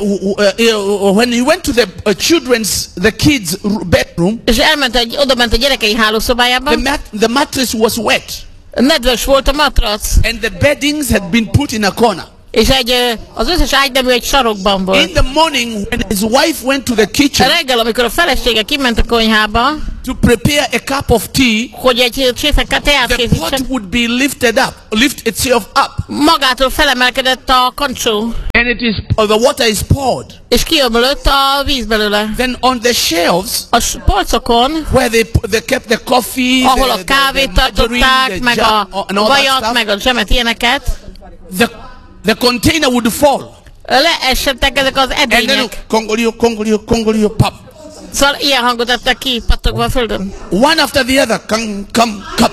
Speaker 3: When he went to the uh, children's, the kids' bedroom,
Speaker 4: és elment egy, oda ment a gyerekei hálószobájába.
Speaker 3: The, mat the mattress was wet.
Speaker 4: Nedves volt a matrac.
Speaker 3: And the beddings had been put in a corner.
Speaker 4: És egy, az összes ágynemű egy sarokban volt.
Speaker 3: In the morning, when his wife went to the kitchen,
Speaker 4: reggel, amikor a felesége kiment a konyhába,
Speaker 3: to prepare a cup of tea,
Speaker 4: hogy egy csészek teát készítsen,
Speaker 3: the pot would be lifted up, lift itself up.
Speaker 4: Magától felemelkedett a kancsó.
Speaker 3: And it is, uh, the water is poured.
Speaker 4: És kiömlött a víz belőle.
Speaker 3: Then on the shelves,
Speaker 4: a polcokon,
Speaker 3: where they, they kept the coffee,
Speaker 4: ahol
Speaker 3: the,
Speaker 4: a kávét
Speaker 3: the, the
Speaker 4: tartották, meg a vajat, meg a zsemet, ilyeneket,
Speaker 3: the The container would fall.
Speaker 4: Leesettek ezek az edények.
Speaker 3: Kongolio, kongolio, kongolio, pop.
Speaker 4: Szóval ilyen hangot adtak ki, pattogva a földön.
Speaker 3: One after the other, come, come, come.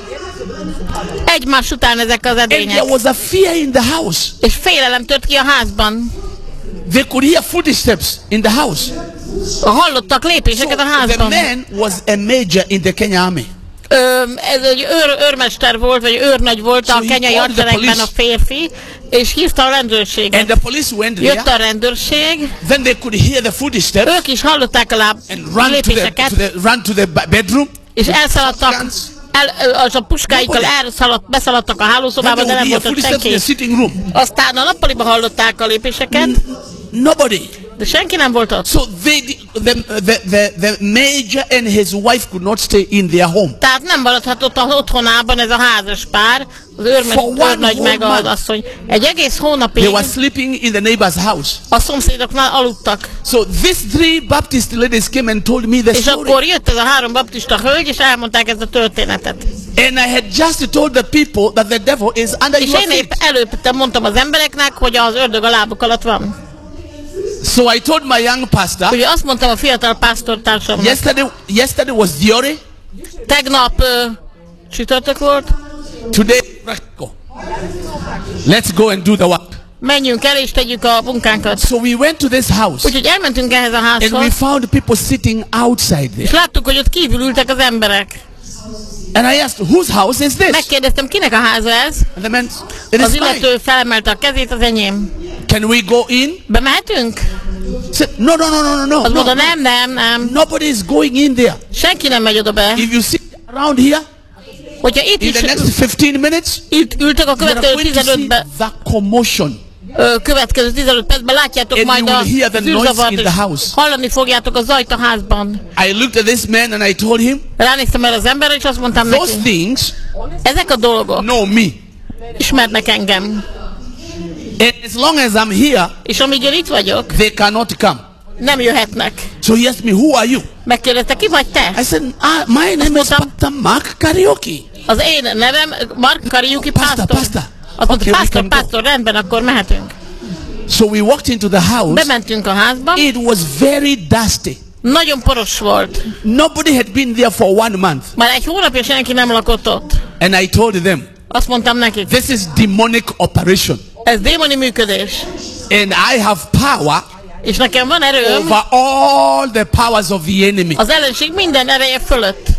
Speaker 4: Egymás után ezek az edények.
Speaker 3: And there was a fear in the house.
Speaker 4: És félelem tört ki a házban.
Speaker 3: They could hear footsteps in the house.
Speaker 4: Hallottak lépéseket
Speaker 3: so
Speaker 4: a házban.
Speaker 3: The man was a major in the Kenya army.
Speaker 4: Ö, ez egy őr, őrmester volt, vagy őrnagy volt so a kenyai hadseregben a férfi, és hívta a rendőrséget.
Speaker 3: And the police went
Speaker 4: Jött a rendőrség.
Speaker 3: Then they could hear the footsteps.
Speaker 4: Ők is hallották a láb
Speaker 3: and
Speaker 4: lépéseket.
Speaker 3: To the, to the, run to the bedroom.
Speaker 4: És elszaladtak. El, az a puskáikkal elszaladt, beszaladtak a hálószobába, de nem volt ott senki. Aztán a nappaliba hallották a lépéseket.
Speaker 3: Nobody.
Speaker 4: De senki nem volt ott.
Speaker 3: So they, the, the, the, the major and his wife could not stay in their home.
Speaker 4: Tehát nem maradhatott az otthonában ez a házas pár, az őrnagy meg az asszony. Egy egész hónapig
Speaker 3: they were sleeping in the neighbor's house.
Speaker 4: A szomszédoknál aludtak.
Speaker 3: So these three Baptist ladies came and told me the
Speaker 4: és
Speaker 3: story.
Speaker 4: És akkor jött ez a három baptista hölgy, és elmondták ezt a történetet.
Speaker 3: And I had just told the people that the devil is under
Speaker 4: és
Speaker 3: your
Speaker 4: én épp előbb mondtam az embereknek, hogy az ördög a lábuk alatt van.
Speaker 3: So I told my young pastor.
Speaker 4: Ugye azt mondtam a fiatal pásztortársamnak.
Speaker 3: Yesterday, yesterday was theory.
Speaker 4: Tegnap uh, csütörtök volt.
Speaker 3: Today practical. Let's go and do the work.
Speaker 4: Menjünk el és tegyük a munkánkat.
Speaker 3: So we went to this house.
Speaker 4: Úgyhogy elmentünk ehhez a házhoz.
Speaker 3: And we found people sitting outside there.
Speaker 4: És láttuk, hogy ott kívül ültek az emberek.
Speaker 3: And I asked, whose house is this?
Speaker 4: Megkérdeztem, kinek a háza ez?
Speaker 3: And the man, it
Speaker 4: az
Speaker 3: is
Speaker 4: illető
Speaker 3: mine.
Speaker 4: felemelte a kezét, az enyém.
Speaker 3: Can we go in?
Speaker 4: Bemehetünk?
Speaker 3: Said, no, no, no, no, no,
Speaker 4: az
Speaker 3: no.
Speaker 4: mondta, nem, nem, nem.
Speaker 3: Nobody is going in there.
Speaker 4: Senki nem megy oda be.
Speaker 3: If you see around here,
Speaker 4: hogyha itt
Speaker 3: in
Speaker 4: is
Speaker 3: the next fifteen minutes,
Speaker 4: itt ültök a következő tizenötben,
Speaker 3: the commotion.
Speaker 4: következő tizenöt percben látjátok
Speaker 3: And
Speaker 4: majd a zűrzavart, és
Speaker 3: house.
Speaker 4: hallani fogjátok a zajt a házban.
Speaker 3: I looked at this man and I told him,
Speaker 4: ránéztem el az emberre, és azt mondtam
Speaker 3: those
Speaker 4: neki,
Speaker 3: things
Speaker 4: ezek a dolgok
Speaker 3: know me.
Speaker 4: Ismernek engem.
Speaker 3: And as long as I'm here,
Speaker 4: és amíg én itt vagyok,
Speaker 3: they cannot come.
Speaker 4: Nem jöhetnek.
Speaker 3: So he asked me, who are you?
Speaker 4: Megkérdezte, ki vagy te?
Speaker 3: I said, ah, my name is Pastor Mark Karaoke.
Speaker 4: Az én nevem Mark Karaoke
Speaker 3: Pastor. Pastor.
Speaker 4: Azt mondta, pastor, pastor, rendben, akkor mehetünk.
Speaker 3: So we walked into the house.
Speaker 4: Bementünk a házba.
Speaker 3: It was very dusty.
Speaker 4: Nagyon poros volt.
Speaker 3: Nobody had been there for one month.
Speaker 4: Már egy hónapja senki nem lakott ott.
Speaker 3: And I told them,
Speaker 4: azt mondtam nekik,
Speaker 3: this is demonic operation.
Speaker 4: Ez démoni működés.
Speaker 3: And I have power
Speaker 4: és nekem van erőm
Speaker 3: over all the powers of the enemy.
Speaker 4: Az ellenség minden ereje fölött.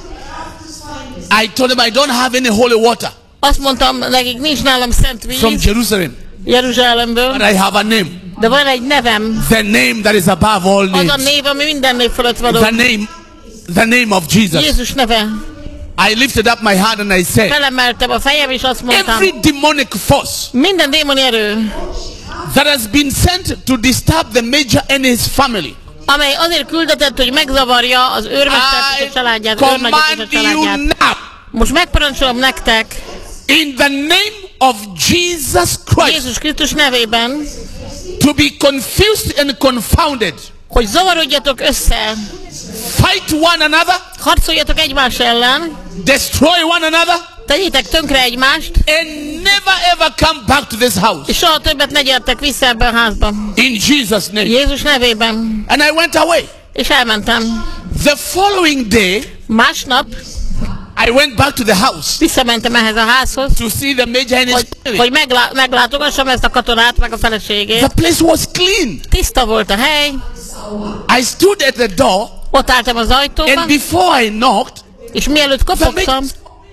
Speaker 3: I told them I don't have any holy water.
Speaker 4: Azt mondtam nekik, nincs nálam szent víz.
Speaker 3: From Jerusalem.
Speaker 4: Jeruzsálemből.
Speaker 3: But I have a name.
Speaker 4: De van egy nevem.
Speaker 3: The name that is above all names.
Speaker 4: Az a név, ami minden név fölött való.
Speaker 3: The name, the name of Jesus.
Speaker 4: Jézus neve.
Speaker 3: I lifted up my hand and I said,
Speaker 4: felemeltem a fejem és azt mondtam,
Speaker 3: every demonic force
Speaker 4: minden démoni erő
Speaker 3: that has been sent to disturb the major and his family,
Speaker 4: amely azért küldetett, hogy megzavarja az őrmestert és a családját, őrnagyot és a családját. Most megparancsolom nektek,
Speaker 3: in the name of Jesus Christ,
Speaker 4: Jézus Krisztus nevében,
Speaker 3: to be confused and confounded,
Speaker 4: hogy zavarodjatok össze,
Speaker 3: fight one another,
Speaker 4: harcoljatok egymás ellen,
Speaker 3: destroy one another,
Speaker 4: tegyétek tönkre egymást,
Speaker 3: and never ever come back to this house.
Speaker 4: És soha többet ne gyertek vissza ebbe a házba.
Speaker 3: In Jesus' name.
Speaker 4: Jézus nevében.
Speaker 3: And I went away.
Speaker 4: És elmentem.
Speaker 3: The following day,
Speaker 4: másnap,
Speaker 3: I went back to the house.
Speaker 4: Visszamentem ehhez a házhoz.
Speaker 3: To see the major and his
Speaker 4: hogy, hogy meglá, meglátogassam ezt a katonát, meg a feleségét.
Speaker 3: The place was clean.
Speaker 4: Tiszta volt a hely.
Speaker 3: I stood at the door.
Speaker 4: Ott álltam az ajtóban.
Speaker 3: And before I knocked,
Speaker 4: és mielőtt kopogtam,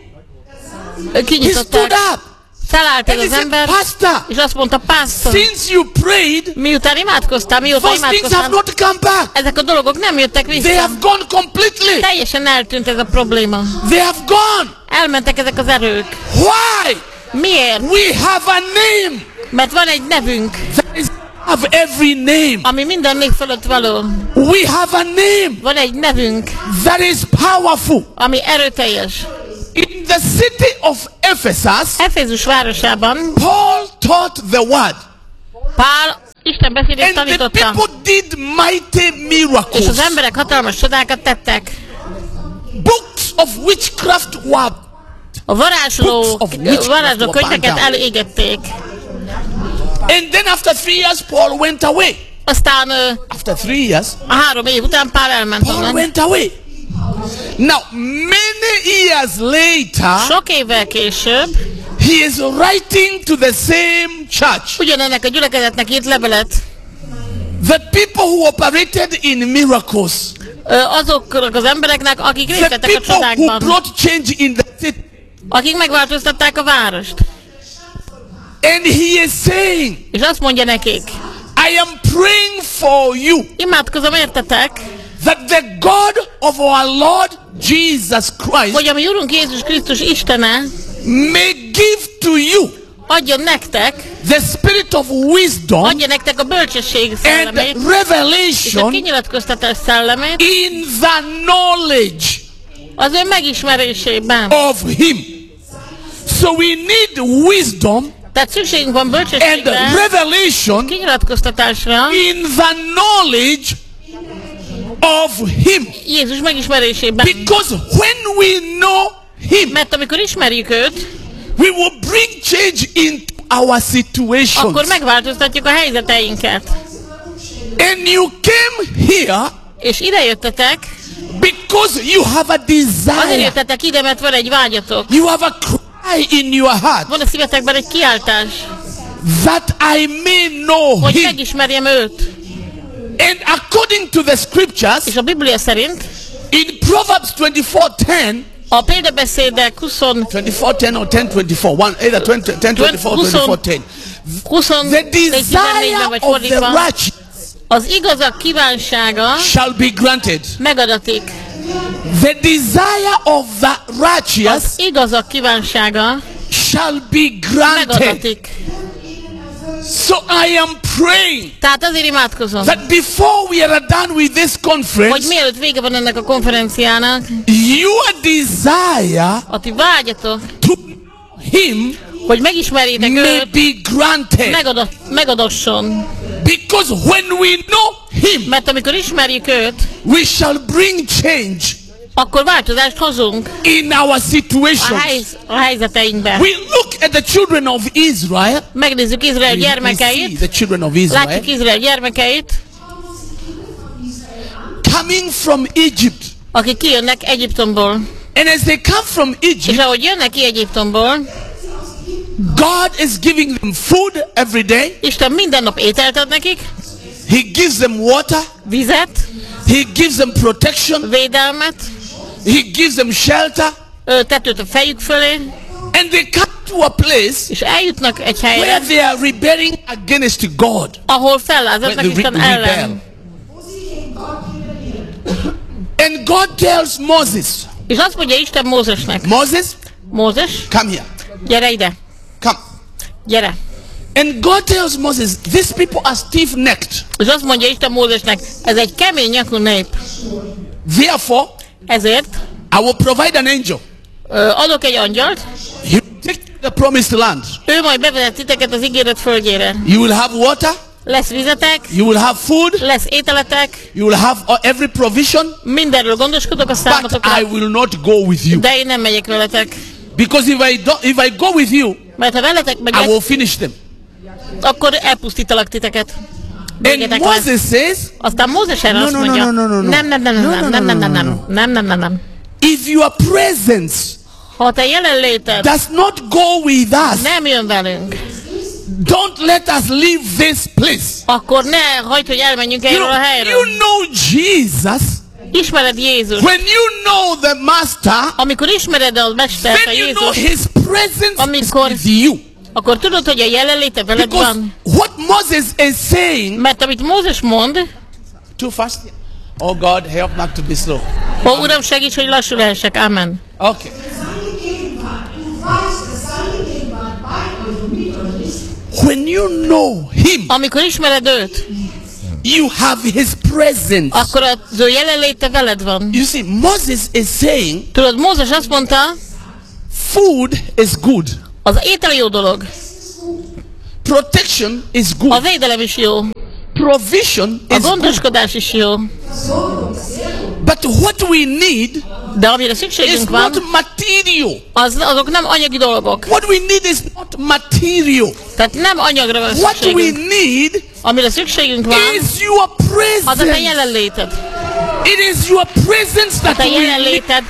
Speaker 4: kinyitották. Felállt ez az ember,
Speaker 3: pastor,
Speaker 4: és azt mondta, pásztor,
Speaker 3: since you prayed,
Speaker 4: miután imádkoztál, mióta imádkoztál, ezek a dolgok nem jöttek vissza.
Speaker 3: They have gone completely.
Speaker 4: Teljesen eltűnt ez a probléma.
Speaker 3: They have gone.
Speaker 4: Elmentek ezek az erők.
Speaker 3: Why?
Speaker 4: Miért?
Speaker 3: We have a name.
Speaker 4: Mert van egy nevünk.
Speaker 3: That is of every name.
Speaker 4: Ami minden név fölött való.
Speaker 3: We have a name.
Speaker 4: Van egy nevünk.
Speaker 3: That is powerful.
Speaker 4: Ami erőteljes.
Speaker 3: In the city of Ephesus,
Speaker 4: Efézus városában,
Speaker 3: Paul taught the word.
Speaker 4: Pál Isten beszédét tanította.
Speaker 3: And the people did mighty miracles.
Speaker 4: És az emberek hatalmas csodákat tettek.
Speaker 3: Books of witchcraft were
Speaker 4: a varázsló, varázsló könyveket elégették.
Speaker 3: And then after three years, Paul went away.
Speaker 4: Aztán
Speaker 3: after three years,
Speaker 4: a három év után Pál elment
Speaker 3: Paul
Speaker 4: onnan.
Speaker 3: went away. Now, many years later,
Speaker 4: sok évvel később,
Speaker 3: he is writing to the same church.
Speaker 4: Ugyanennek a gyülekezetnek írt levelet.
Speaker 3: The people who operated in miracles.
Speaker 4: Azoknak az embereknek, akik részt vettek a csodákban.
Speaker 3: The people who brought change in the city.
Speaker 4: Akik megváltoztatták a várost.
Speaker 3: And he is saying,
Speaker 4: és azt mondja nekik,
Speaker 3: I am praying for you.
Speaker 4: Imádkozom értetek.
Speaker 3: That the God of our Lord Jesus Christ,
Speaker 4: hogy a mi Urunk Jézus Krisztus Istene,
Speaker 3: may give to you,
Speaker 4: adjon nektek,
Speaker 3: the spirit of wisdom,
Speaker 4: adja nektek a bölcsesség szellemét,
Speaker 3: and revelation,
Speaker 4: és a kinyilatkoztatás szellemét,
Speaker 3: in the knowledge,
Speaker 4: az ő megismerésében,
Speaker 3: of Him. So we need wisdom.
Speaker 4: Tehát szükségünk van bölcsességre,
Speaker 3: and revelation,
Speaker 4: kinyilatkoztatásra,
Speaker 3: in the knowledge of Him.
Speaker 4: Jézus megismerésében.
Speaker 3: Because when we know Him,
Speaker 4: mert amikor ismerjük őt,
Speaker 3: we will bring change into our situations.
Speaker 4: Akkor megváltoztatjuk a helyzeteinket.
Speaker 3: And you came here,
Speaker 4: és ide jöttetek,
Speaker 3: because you have a desire.
Speaker 4: Azért jöttetek ide, mert van egy vágyatok.
Speaker 3: You have a cry in your heart.
Speaker 4: Van a szívetekben egy kiáltás.
Speaker 3: That I may know
Speaker 4: hogy
Speaker 3: Him.
Speaker 4: megismerjem őt.
Speaker 3: And according to the scriptures,
Speaker 4: és a Biblia szerint,
Speaker 3: in Proverbs twenty-four ten,
Speaker 4: a példabeszédek
Speaker 3: twenty-four ten or ten twenty-four, one either twenty, ten twenty-four, twenty-four ten. The desire of the righteous
Speaker 4: az igazak kívánsága
Speaker 3: shall be granted.
Speaker 4: megadatik.
Speaker 3: The desire of the righteous
Speaker 4: az igazak kívánsága
Speaker 3: shall be granted.
Speaker 4: Megadatik.
Speaker 3: So I am praying
Speaker 4: Tehát azért imádkozom,
Speaker 3: that before we are done with this
Speaker 4: hogy
Speaker 3: conference,
Speaker 4: mielőtt vége van ennek a konferenciának,
Speaker 3: your desire
Speaker 4: a ti vágyatok,
Speaker 3: to him
Speaker 4: hogy megismerjétek
Speaker 3: may
Speaker 4: őt,
Speaker 3: be granted.
Speaker 4: megadott, megadosson.
Speaker 3: Because when we know him,
Speaker 4: Mert amikor ismerjük őt,
Speaker 3: we shall bring change
Speaker 4: akkor változást hozunk
Speaker 3: in our
Speaker 4: a,
Speaker 3: situations.
Speaker 4: helyz, a helyzeteinkben.
Speaker 3: We look at the children of Israel.
Speaker 4: Megnézzük Izrael
Speaker 3: We, we see
Speaker 4: gyermekeit,
Speaker 3: the children of Israel
Speaker 4: látjuk Izrael gyermekeit,
Speaker 3: coming from Egypt.
Speaker 4: akik kijönnek Egyiptomból.
Speaker 3: And as they come from
Speaker 4: És
Speaker 3: Egypt,
Speaker 4: ahogy jönnek ki Egyiptomból,
Speaker 3: God is giving them food every day.
Speaker 4: Isten minden nap ételt ad nekik,
Speaker 3: He gives them water.
Speaker 4: vizet,
Speaker 3: He gives them protection.
Speaker 4: védelmet,
Speaker 3: He gives them shelter.
Speaker 4: ö, tetőt a fejük fölé,
Speaker 3: And they come to a place
Speaker 4: és eljutnak egy
Speaker 3: where
Speaker 4: helyre,
Speaker 3: they are rebelling against God.
Speaker 4: ahol fellázadnak
Speaker 3: When they
Speaker 4: Isten
Speaker 3: re-
Speaker 4: ellen.
Speaker 3: rebel. And God tells Moses,
Speaker 4: És azt mondja Isten Mózesnek,
Speaker 3: Moses,
Speaker 4: Mózes,
Speaker 3: come here.
Speaker 4: gyere ide,
Speaker 3: Come.
Speaker 4: gyere.
Speaker 3: And God tells Moses, these people are stiff-necked.
Speaker 4: És azt mondja Isten Mózesnek, ez egy kemény nyakú nép.
Speaker 3: Therefore,
Speaker 4: Ezért
Speaker 3: I will provide an angel.
Speaker 4: ö, adok egy angyalt,
Speaker 3: He will take you to the promised land.
Speaker 4: ő majd bevezet titeket az ígéret földjére.
Speaker 3: You will have water.
Speaker 4: Lesz vizetek,
Speaker 3: You will have food.
Speaker 4: lesz ételetek,
Speaker 3: You will have uh, every provision.
Speaker 4: mindenről gondoskodok a
Speaker 3: But
Speaker 4: számotokra,
Speaker 3: I will not go with you.
Speaker 4: de én nem megyek veletek.
Speaker 3: Because if I, do, if I go with you,
Speaker 4: Mert ha veletek
Speaker 3: I
Speaker 4: megyek,
Speaker 3: will finish them.
Speaker 4: akkor elpusztítalak titeket.
Speaker 3: And
Speaker 4: Végetek lesz.
Speaker 3: Moses says,
Speaker 4: Aztán Mózes erre
Speaker 3: No,
Speaker 4: azt
Speaker 3: no, no,
Speaker 4: mondja,
Speaker 3: no, no, no, no.
Speaker 4: nem, nem, nem,
Speaker 3: No,
Speaker 4: nem,
Speaker 3: no,
Speaker 4: nem,
Speaker 3: no,
Speaker 4: nem,
Speaker 3: no,
Speaker 4: nem,
Speaker 3: no,
Speaker 4: nem, nem, nem, nem, nem.
Speaker 3: if your presence
Speaker 4: Ha a te jelenléted
Speaker 3: does not go with us,
Speaker 4: nem jön velünk,
Speaker 3: don't let us leave this place.
Speaker 4: akkor ne hagyd, hogy elmenjünk
Speaker 3: You
Speaker 4: erről
Speaker 3: know,
Speaker 4: a helyről.
Speaker 3: you know Jesus.
Speaker 4: Ismered Jézus.
Speaker 3: When you know the Master,
Speaker 4: Amikor ismered a Mestert, a
Speaker 3: then you know
Speaker 4: Jézus,
Speaker 3: His presence is
Speaker 4: Amikor-
Speaker 3: with you.
Speaker 4: akkor tudod, hogy a jelenléte veled
Speaker 3: Because
Speaker 4: van.
Speaker 3: what Moses is saying,
Speaker 4: Mert amit Mózes mond,
Speaker 3: too fast. Oh God, help not to be slow.
Speaker 4: ó Uram, segíts, hogy lassul lehessek. Amen.
Speaker 3: Okay. When you know Him,
Speaker 4: Amikor ismered őt,
Speaker 3: you have His presence.
Speaker 4: akkor az ő jelenléte veled van.
Speaker 3: You see, Moses is saying,
Speaker 4: Tudod, Mózes azt mondta,
Speaker 3: food is good.
Speaker 4: az étel jó dolog,
Speaker 3: Protection is
Speaker 4: a
Speaker 3: good.
Speaker 4: védelem is jó,
Speaker 3: Provision
Speaker 4: a
Speaker 3: is good.
Speaker 4: gondoskodás is jó,
Speaker 3: But what we need
Speaker 4: de amire
Speaker 3: is
Speaker 4: szükségünk van,
Speaker 3: not material.
Speaker 4: az, azok nem anyagi dolgok.
Speaker 3: What we need is not material.
Speaker 4: Tehát nem anyagra van
Speaker 3: What we
Speaker 4: szükségünk.
Speaker 3: need
Speaker 4: Amire szükségünk van,
Speaker 3: is your
Speaker 4: az a te
Speaker 3: presence.
Speaker 4: jelenléted.
Speaker 3: It is your presence
Speaker 4: A
Speaker 3: that
Speaker 4: te
Speaker 3: we need.
Speaker 4: jelenléted,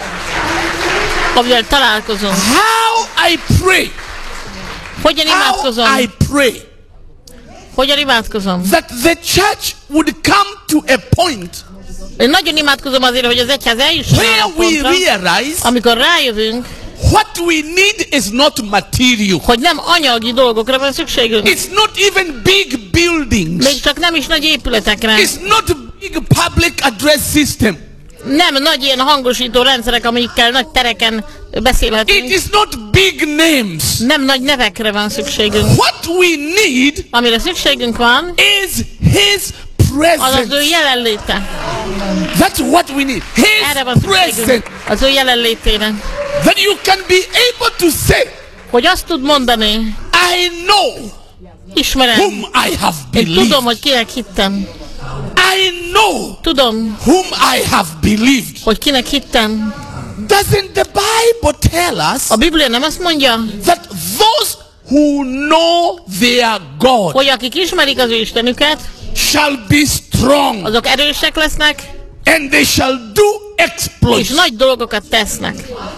Speaker 4: amivel találkozunk.
Speaker 3: How I pray,
Speaker 4: Hogyan
Speaker 3: how
Speaker 4: imádkozom?
Speaker 3: I pray
Speaker 4: Hogyan imádkozom?
Speaker 3: that the church would come to a point
Speaker 4: Én nagyon imádkozom azért, hogy az egyház eljusson arra
Speaker 3: where
Speaker 4: a
Speaker 3: we
Speaker 4: pontra,
Speaker 3: realize
Speaker 4: amikor rájövünk,
Speaker 3: what we need is not material.
Speaker 4: hogy nem anyagi dolgokra van szükségünk.
Speaker 3: It's not even big buildings.
Speaker 4: Még csak nem is nagy épületekre.
Speaker 3: It's not big public address system.
Speaker 4: Nem nagy ilyen hangosító rendszerek, amikkel nagy tereken
Speaker 3: It
Speaker 4: beszélhetünk.
Speaker 3: is not big names.
Speaker 4: Nem nagy nevekre van szükségünk.
Speaker 3: What we need
Speaker 4: Amire szükségünk van,
Speaker 3: is His
Speaker 4: az az ő
Speaker 3: presence.
Speaker 4: jelenléte.
Speaker 3: That's what we need.
Speaker 4: Erre
Speaker 3: His
Speaker 4: van szükségünk.
Speaker 3: presence.
Speaker 4: Az ő jelenlétére.
Speaker 3: That you can be able to say,
Speaker 4: Hogy azt tud mondani,
Speaker 3: I know
Speaker 4: ismerem,
Speaker 3: whom I have
Speaker 4: én
Speaker 3: believed.
Speaker 4: tudom, hogy kinek hittem.
Speaker 3: I know
Speaker 4: Tudom,
Speaker 3: whom I have believed.
Speaker 4: hogy kinek hittem.
Speaker 3: Doesn't the Bible tell us
Speaker 4: A Biblia nem azt mondja,
Speaker 3: that those who know their God
Speaker 4: hogy akik ismerik az ő Istenüket,
Speaker 3: shall be strong
Speaker 4: azok erősek lesznek,
Speaker 3: and they shall do
Speaker 4: és
Speaker 3: exploits?
Speaker 4: nagy dolgokat tesznek.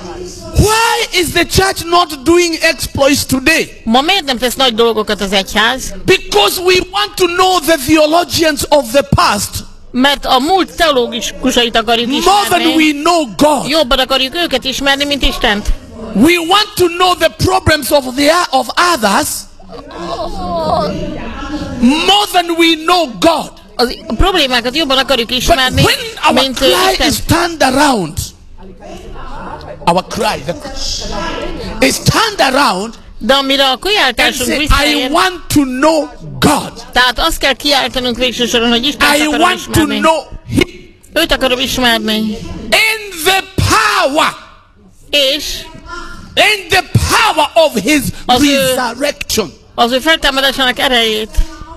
Speaker 3: Why is the church not doing exploits today?
Speaker 4: Ma miért nem tesz nagy dolgokat az egyház?
Speaker 3: Because we want to know the theologians of the past
Speaker 4: Mert a múlt teológusait akarjuk
Speaker 3: more than
Speaker 4: ismerni.
Speaker 3: we know God.
Speaker 4: Jobban akarjuk őket ismerni, mint Istent.
Speaker 3: We want to know the problems of the of others more than we know God.
Speaker 4: az, a problémákat jobban akarjuk ismerni,
Speaker 3: but when our
Speaker 4: mint
Speaker 3: cry
Speaker 4: Isten.
Speaker 3: is turned around, our cry the, is turned around,
Speaker 4: de amire a kiáltásunk
Speaker 3: say, I
Speaker 4: visszaér,
Speaker 3: want to know God.
Speaker 4: tehát azt kell kiáltanunk végső soron, hogy Istent
Speaker 3: I
Speaker 4: akarom
Speaker 3: want to
Speaker 4: ismerni.
Speaker 3: know Him.
Speaker 4: Őt akarom ismerni.
Speaker 3: In the power,
Speaker 4: És
Speaker 3: in the power of His
Speaker 4: Az ő-
Speaker 3: resurrection.
Speaker 4: az ő feltámadásának erejét.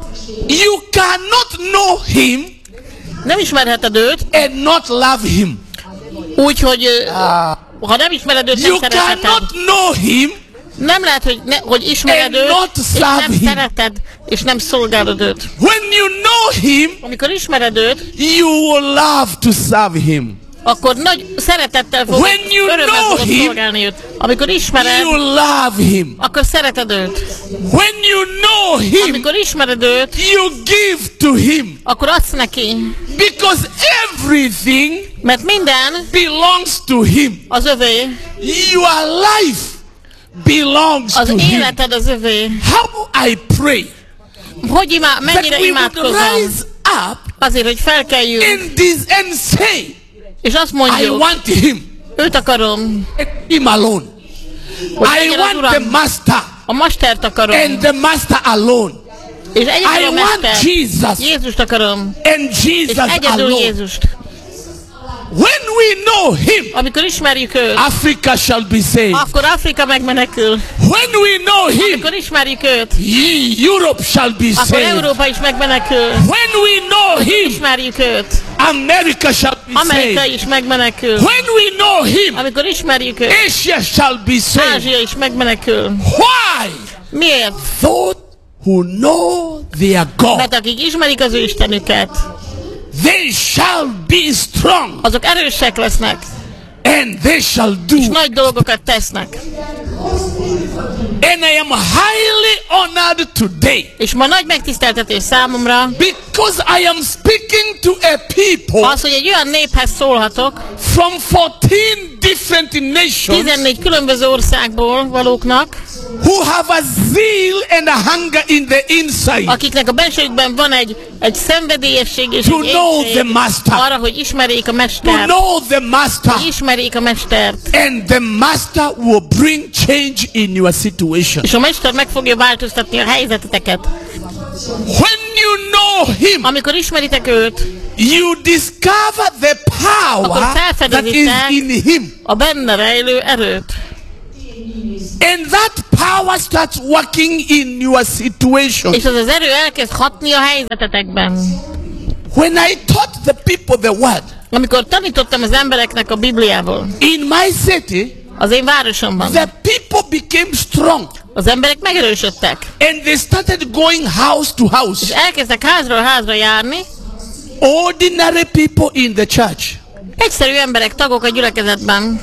Speaker 3: You cannot know Him
Speaker 4: Nem ismerheted őt,
Speaker 3: and not love Him.
Speaker 4: úgyhogy uh, ha nem ismered őt, nem
Speaker 3: You
Speaker 4: szeretheted.
Speaker 3: cannot know Him
Speaker 4: Nem lehet, hogy, ne, hogy ismered
Speaker 3: and
Speaker 4: őt,
Speaker 3: not
Speaker 4: és
Speaker 3: serve
Speaker 4: nem
Speaker 3: him.
Speaker 4: szereted, és nem szolgálod őt.
Speaker 3: when you know Him.
Speaker 4: Amikor ismered őt,
Speaker 3: You will love to serve Him.
Speaker 4: akkor nagy szeretettel fogod,
Speaker 3: When you
Speaker 4: örömmel
Speaker 3: know
Speaker 4: fogod
Speaker 3: him,
Speaker 4: szolgálni őt. Amikor ismered,
Speaker 3: You love Him.
Speaker 4: akkor szereted őt.
Speaker 3: When you know Him,
Speaker 4: Amikor ismered őt,
Speaker 3: you give to Him.
Speaker 4: akkor adsz neki.
Speaker 3: Because everything
Speaker 4: Mert minden
Speaker 3: belongs to Him.
Speaker 4: az övé.
Speaker 3: Your life belongs
Speaker 4: Az
Speaker 3: to Him.
Speaker 4: életed az övé.
Speaker 3: How I pray
Speaker 4: Hogy imá,
Speaker 3: that
Speaker 4: mennyire
Speaker 3: we would
Speaker 4: imádkozom.
Speaker 3: rise up
Speaker 4: Azért, hogy felkeljünk,
Speaker 3: in this and say,
Speaker 4: és azt
Speaker 3: I
Speaker 4: mondjuk,
Speaker 3: want Him.
Speaker 4: őt akarom,
Speaker 3: Him alone.
Speaker 4: hogy
Speaker 3: I
Speaker 4: legyen az
Speaker 3: want the
Speaker 4: Uram.
Speaker 3: Master
Speaker 4: A Mastert akarom,
Speaker 3: and the Master alone.
Speaker 4: és egyedül
Speaker 3: I
Speaker 4: a
Speaker 3: want
Speaker 4: Mester.
Speaker 3: Jesus
Speaker 4: Jézust akarom,
Speaker 3: and
Speaker 4: és
Speaker 3: Jesus
Speaker 4: egyedül
Speaker 3: alone.
Speaker 4: Jézust.
Speaker 3: When we know Him,
Speaker 4: Amikor ismerjük őt,
Speaker 3: Africa shall be saved.
Speaker 4: akkor Afrika megmenekül.
Speaker 3: When we know Him,
Speaker 4: Amikor ismerjük őt,
Speaker 3: ye- Europe shall be
Speaker 4: akkor
Speaker 3: saved.
Speaker 4: Európa is megmenekül.
Speaker 3: When we know Him,
Speaker 4: Ismerjük őt,
Speaker 3: America shall be
Speaker 4: Amerika
Speaker 3: saved.
Speaker 4: is megmenekül.
Speaker 3: When we know Him,
Speaker 4: Amikor ismerjük őt,
Speaker 3: Asia shall be saved.
Speaker 4: Ázsia is megmenekül.
Speaker 3: Why?
Speaker 4: Miért?
Speaker 3: Those who know their God,
Speaker 4: Mert akik ismerik az ő Istenüket,
Speaker 3: they shall be strong
Speaker 4: azok erősek lesznek,
Speaker 3: and they shall
Speaker 4: és
Speaker 3: do.
Speaker 4: nagy dolgokat tesznek.
Speaker 3: And I am highly honored today
Speaker 4: És ma nagy megtiszteltetés számomra
Speaker 3: because I am speaking to a people
Speaker 4: az, hogy egy olyan néphez szólhatok,
Speaker 3: from fourteen different nations
Speaker 4: tizennégy különböző országból valóknak,
Speaker 3: who have a zeal and a hunger in the inside
Speaker 4: akiknek a bensőjükben van egy, egy szenvedélyesség és
Speaker 3: to
Speaker 4: egy
Speaker 3: know the
Speaker 4: éhség
Speaker 3: Master,
Speaker 4: arra, hogy ismerjék a
Speaker 3: to
Speaker 4: Mestert.
Speaker 3: know the Master,
Speaker 4: Ismerjék a Mestert.
Speaker 3: and the Master will bring change in your situation.
Speaker 4: És a Mester meg fogja változtatni a helyzeteteket.
Speaker 3: When you know Him,
Speaker 4: Amikor ismeritek őt,
Speaker 3: you discover the
Speaker 4: Akkor
Speaker 3: power that is
Speaker 4: felfedezítek
Speaker 3: in Him,
Speaker 4: a benne rejlő erőt.
Speaker 3: and that power starts working in your situation.
Speaker 4: És az az erő elkezd hatni a helyzetetekben.
Speaker 3: When I taught the people the word
Speaker 4: Amikor tanítottam az embereknek a Bibliából,
Speaker 3: in my city,
Speaker 4: az én városomban,
Speaker 3: the people became strong
Speaker 4: az emberek megerősödtek.
Speaker 3: and they started going house to
Speaker 4: És
Speaker 3: house.
Speaker 4: elkezdtek házról házra járni,
Speaker 3: Ordinary people in the church,
Speaker 4: egyszerű emberek, tagok a gyülekezetben,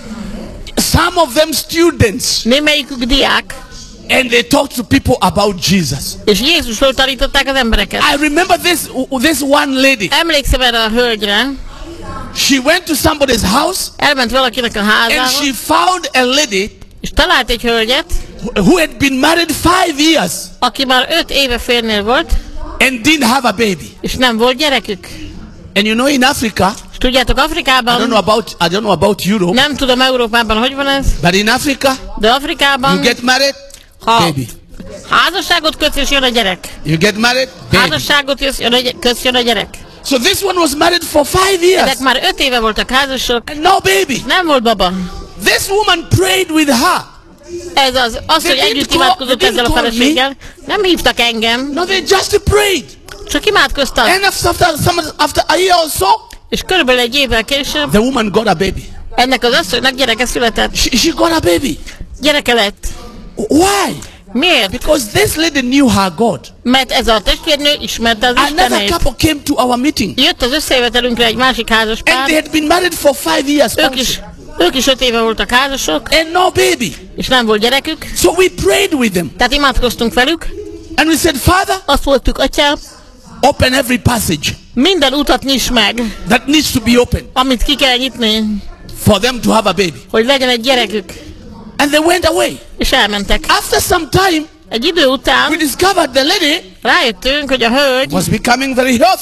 Speaker 3: some of them students,
Speaker 4: némelyikük diák,
Speaker 3: and they talked to people about Jesus.
Speaker 4: és Jézusról tanították az embereket.
Speaker 3: I remember this this one lady.
Speaker 4: Emlékszem erre a hölgyre,
Speaker 3: She went to somebody's house
Speaker 4: elment valakinek a
Speaker 3: and
Speaker 4: házába,
Speaker 3: she found a lady
Speaker 4: és talált egy hölgyet,
Speaker 3: who had been married five years
Speaker 4: aki már öt éve férnél volt,
Speaker 3: and didn't have a baby.
Speaker 4: és nem volt gyerekük.
Speaker 3: And you know, in Africa,
Speaker 4: És tudjátok,
Speaker 3: I don't know
Speaker 4: Afrikában,
Speaker 3: about I don't know about Europe,
Speaker 4: nem tudom Európában, hogy van ez,
Speaker 3: but in Africa,
Speaker 4: de
Speaker 3: you
Speaker 4: Afrikában,
Speaker 3: get married,
Speaker 4: ha
Speaker 3: baby.
Speaker 4: házasságot kötsz, és jön a gyerek.
Speaker 3: You get married, baby.
Speaker 4: Házasságot kötsz, jön a gy- kötsz, jön a gyerek.
Speaker 3: So this one was married for five years
Speaker 4: Ezek már öt éve voltak házasok,
Speaker 3: and no baby.
Speaker 4: nem volt baba.
Speaker 3: This woman prayed with her.
Speaker 4: Ez az, az
Speaker 3: They
Speaker 4: hogy
Speaker 3: didn't
Speaker 4: együtt
Speaker 3: call-
Speaker 4: imádkozott
Speaker 3: they didn't
Speaker 4: ezzel a
Speaker 3: call
Speaker 4: feleséggel. Nem hívtak engem,
Speaker 3: No, they just prayed.
Speaker 4: csak imádkoztak.
Speaker 3: And after some, after a year or so,
Speaker 4: És körülbelül egy évvel később
Speaker 3: the woman got a baby.
Speaker 4: ennek az asszonynak gyereke született.
Speaker 3: She, she got a baby.
Speaker 4: Gyereke lett.
Speaker 3: Why?
Speaker 4: Miért?
Speaker 3: Because this lady knew her God.
Speaker 4: Mert ez a testvérnő ismerte az
Speaker 3: Another
Speaker 4: Istenét.
Speaker 3: couple came to our meeting
Speaker 4: Jött az összejövetelünkre egy másik házas
Speaker 3: and they
Speaker 4: pár,
Speaker 3: had been married for five years
Speaker 4: ők is,
Speaker 3: also,
Speaker 4: ők is öt éve voltak házasok,
Speaker 3: and no baby.
Speaker 4: és nem volt gyerekük.
Speaker 3: So we prayed with them
Speaker 4: Tehát imádkoztunk velük,
Speaker 3: and we said, Father,
Speaker 4: azt mondtuk, atyám,
Speaker 3: open every passage
Speaker 4: minden utat nyisd meg,
Speaker 3: that needs to be open
Speaker 4: amit ki kell nyitni,
Speaker 3: for them to have a baby.
Speaker 4: hogy legyen egy gyerekük.
Speaker 3: And they went away.
Speaker 4: És elmentek.
Speaker 3: After some time,
Speaker 4: Egy idő
Speaker 3: we
Speaker 4: után
Speaker 3: discovered the lady
Speaker 4: rájöttünk, hogy a hölgy
Speaker 3: was becoming very healthy.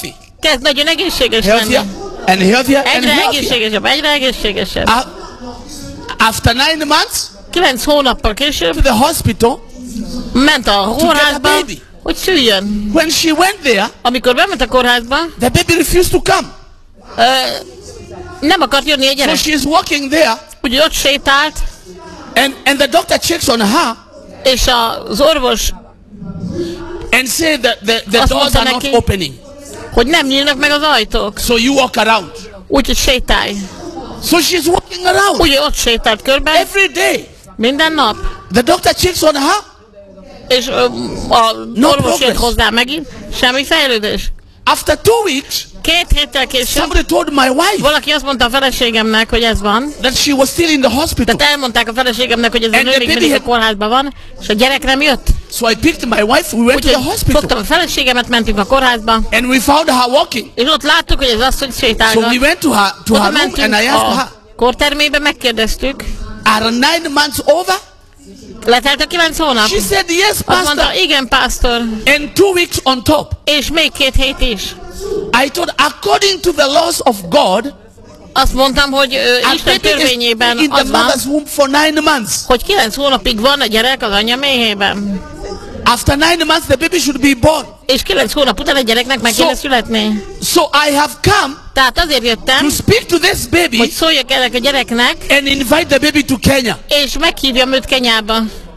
Speaker 4: kezd nagyon egészséges lenni.
Speaker 3: And healthier and
Speaker 4: egyre
Speaker 3: healthier.
Speaker 4: egészségesebb, egyre egészségesebb.
Speaker 3: Uh, after nine months,
Speaker 4: kilenc hónappal később
Speaker 3: to the hospital,
Speaker 4: ment a kórházba, hogy szüljön.
Speaker 3: When she went there,
Speaker 4: amikor bement a kórházba,
Speaker 3: the baby refused to come.
Speaker 4: Uh, nem akart jönni a gyerek.
Speaker 3: So she is walking there.
Speaker 4: Úgy ott sétált.
Speaker 3: And, and the doctor checks on her.
Speaker 4: És az orvos
Speaker 3: and said that the, the doors are not opening.
Speaker 4: Hogy nem nyílnak meg az ajtók.
Speaker 3: So you walk around.
Speaker 4: Úgyhogy sétálj.
Speaker 3: So she's walking around.
Speaker 4: Úgy ott sétált körbe.
Speaker 3: Every day.
Speaker 4: Minden nap.
Speaker 3: The doctor checks on her.
Speaker 4: És uh, a no orvos jött hozzá megint. Semmi fejlődés.
Speaker 3: After two weeks,
Speaker 4: két héttel később,
Speaker 3: somebody told my wife,
Speaker 4: valaki azt mondta a feleségemnek, hogy ez van.
Speaker 3: That she was still in the hospital.
Speaker 4: Tehát elmondták a feleségemnek, hogy ez a nő még mindig a kórházban van, és a gyerek nem jött.
Speaker 3: So I picked my wife, we went
Speaker 4: Úgy,
Speaker 3: to the hospital.
Speaker 4: fogtam a feleségemet, mentünk a kórházba.
Speaker 3: And we found her walking.
Speaker 4: És ott láttuk, hogy ez asszony sétálgat.
Speaker 3: So we went to her, to her room and I asked her.
Speaker 4: Kórtermébe megkérdeztük.
Speaker 3: Are nine months over?
Speaker 4: Letelt a kilenc hónap.
Speaker 3: She said yes, pastor.
Speaker 4: Azt mondta, igen, pásztor.
Speaker 3: And two weeks on top.
Speaker 4: És még két hét is.
Speaker 3: I told, according to the laws of God,
Speaker 4: azt mondtam, hogy uh, Isten törvényében
Speaker 3: in
Speaker 4: az van,
Speaker 3: womb for nine months.
Speaker 4: hogy kilenc hónapig van a gyerek az anya méhében.
Speaker 3: After nine months the baby should be born.
Speaker 4: És kilenc hónap után a gyereknek meg
Speaker 3: so,
Speaker 4: kéne születni.
Speaker 3: So I have come
Speaker 4: Tehát azért jöttem,
Speaker 3: to speak to this baby,
Speaker 4: hogy szóljak ennek a gyereknek,
Speaker 3: and invite the baby to Kenya.
Speaker 4: És meghívjam őt Kenyába.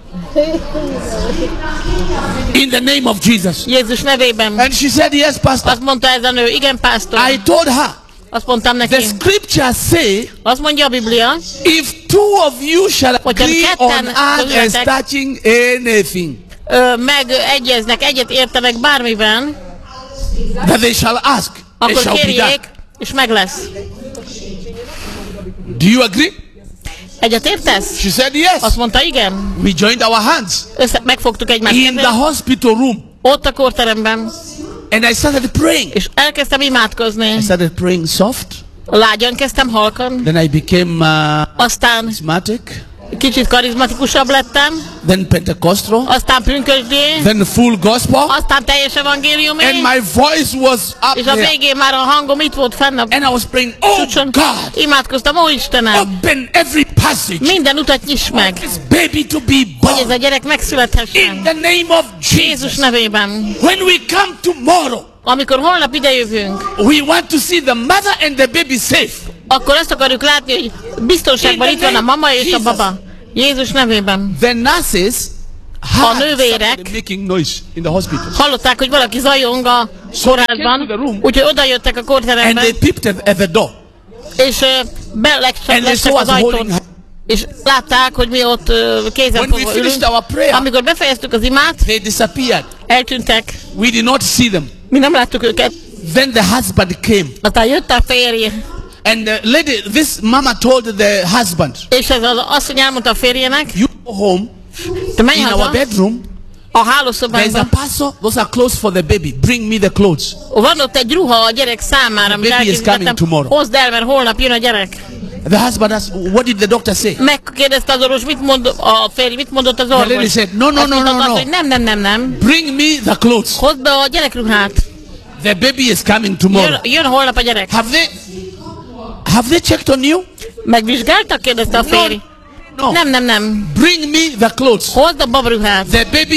Speaker 3: In the name of Jesus.
Speaker 4: Jézus nevében.
Speaker 3: And she said yes, pastor.
Speaker 4: Azt mondta ez a nő, igen, pásztor.
Speaker 3: I told her.
Speaker 4: Azt mondtam neki.
Speaker 3: The scriptures say,
Speaker 4: azt mondja a Biblia,
Speaker 3: if two of you shall agree on earth as touching anything,
Speaker 4: ö, megegyeznek, egyet értenek bármiben,
Speaker 3: that they shall ask,
Speaker 4: akkor
Speaker 3: shall
Speaker 4: kérjék, és meg lesz.
Speaker 3: Do you agree?
Speaker 4: Egyet értesz?
Speaker 3: She said yes.
Speaker 4: Azt mondta igen.
Speaker 3: We joined our hands.
Speaker 4: Össze, megfogtuk egymást.
Speaker 3: In the hospital room.
Speaker 4: Ott a kórteremben.
Speaker 3: And I started praying.
Speaker 4: És elkezdtem imádkozni.
Speaker 3: I started praying soft.
Speaker 4: Lágyan kezdtem, halkan.
Speaker 3: Then I became uh,
Speaker 4: Aztán
Speaker 3: charismatic.
Speaker 4: Kicsit karizmatikusabb lettem.
Speaker 3: Then Pentecostal.
Speaker 4: Aztán pünkösdé.
Speaker 3: Then full gospel.
Speaker 4: Aztán teljes evangéliumé.
Speaker 3: And my voice was up
Speaker 4: És a végén már a hangom itt volt fenn.
Speaker 3: And I was praying, oh
Speaker 4: csúcson.
Speaker 3: God.
Speaker 4: Imádkoztam, ó Istenem.
Speaker 3: Open every passage.
Speaker 4: Minden utat nyiss meg.
Speaker 3: This baby to be born.
Speaker 4: Hogy ez a gyerek megszülethessen.
Speaker 3: In the name of Jesus.
Speaker 4: Jézus nevében.
Speaker 3: When we come tomorrow.
Speaker 4: Amikor holnap idejövünk.
Speaker 3: We want to see the mother and the baby safe.
Speaker 4: Akkor azt akarjuk látni, hogy biztonságban itt van a mama és a baba. Jézus nevében.
Speaker 3: The nurses
Speaker 4: a nővérek hallották, hogy valaki zajong a kórházban, úgyhogy oda jöttek a kórterembe, és belektek az ajtón, és látták, hogy mi ott kézen fogva ülünk. Amikor befejeztük az imát, eltűntek. Mi nem láttuk őket.
Speaker 3: Then the husband came.
Speaker 4: Aztán jött a férje.
Speaker 3: And the lady, this mama told the husband,
Speaker 4: és ez az asszony elmondta a férjének,
Speaker 3: you go home,
Speaker 4: te menj
Speaker 3: in
Speaker 4: haza,
Speaker 3: our bedroom,
Speaker 4: a hálószobánkban.
Speaker 3: There's a parcel, those are clothes for the baby. Bring me the clothes.
Speaker 4: Van ott egy ruha a gyerek számára, amit elkészítettem. Hozd el, mert holnap jön a gyerek.
Speaker 3: The husband asked, what did the doctor say?
Speaker 4: Megkérdezte az orvos, mit mond a férj, mit mondott az orvos?
Speaker 3: The lady said, no, no, no, no, no.
Speaker 4: Hogy nem, nem, nem, nem.
Speaker 3: Bring me the clothes.
Speaker 4: Hozd be a gyerekruhát.
Speaker 3: The baby is coming tomorrow.
Speaker 4: Jön, jön holnap a gyerek.
Speaker 3: Have they, have they checked on you?
Speaker 4: Megvizsgáltak? Kérdezte a férj.
Speaker 3: No.
Speaker 4: Nem, nem, nem.
Speaker 3: Bring me the clothes.
Speaker 4: Hozd a babruhát.
Speaker 3: The baby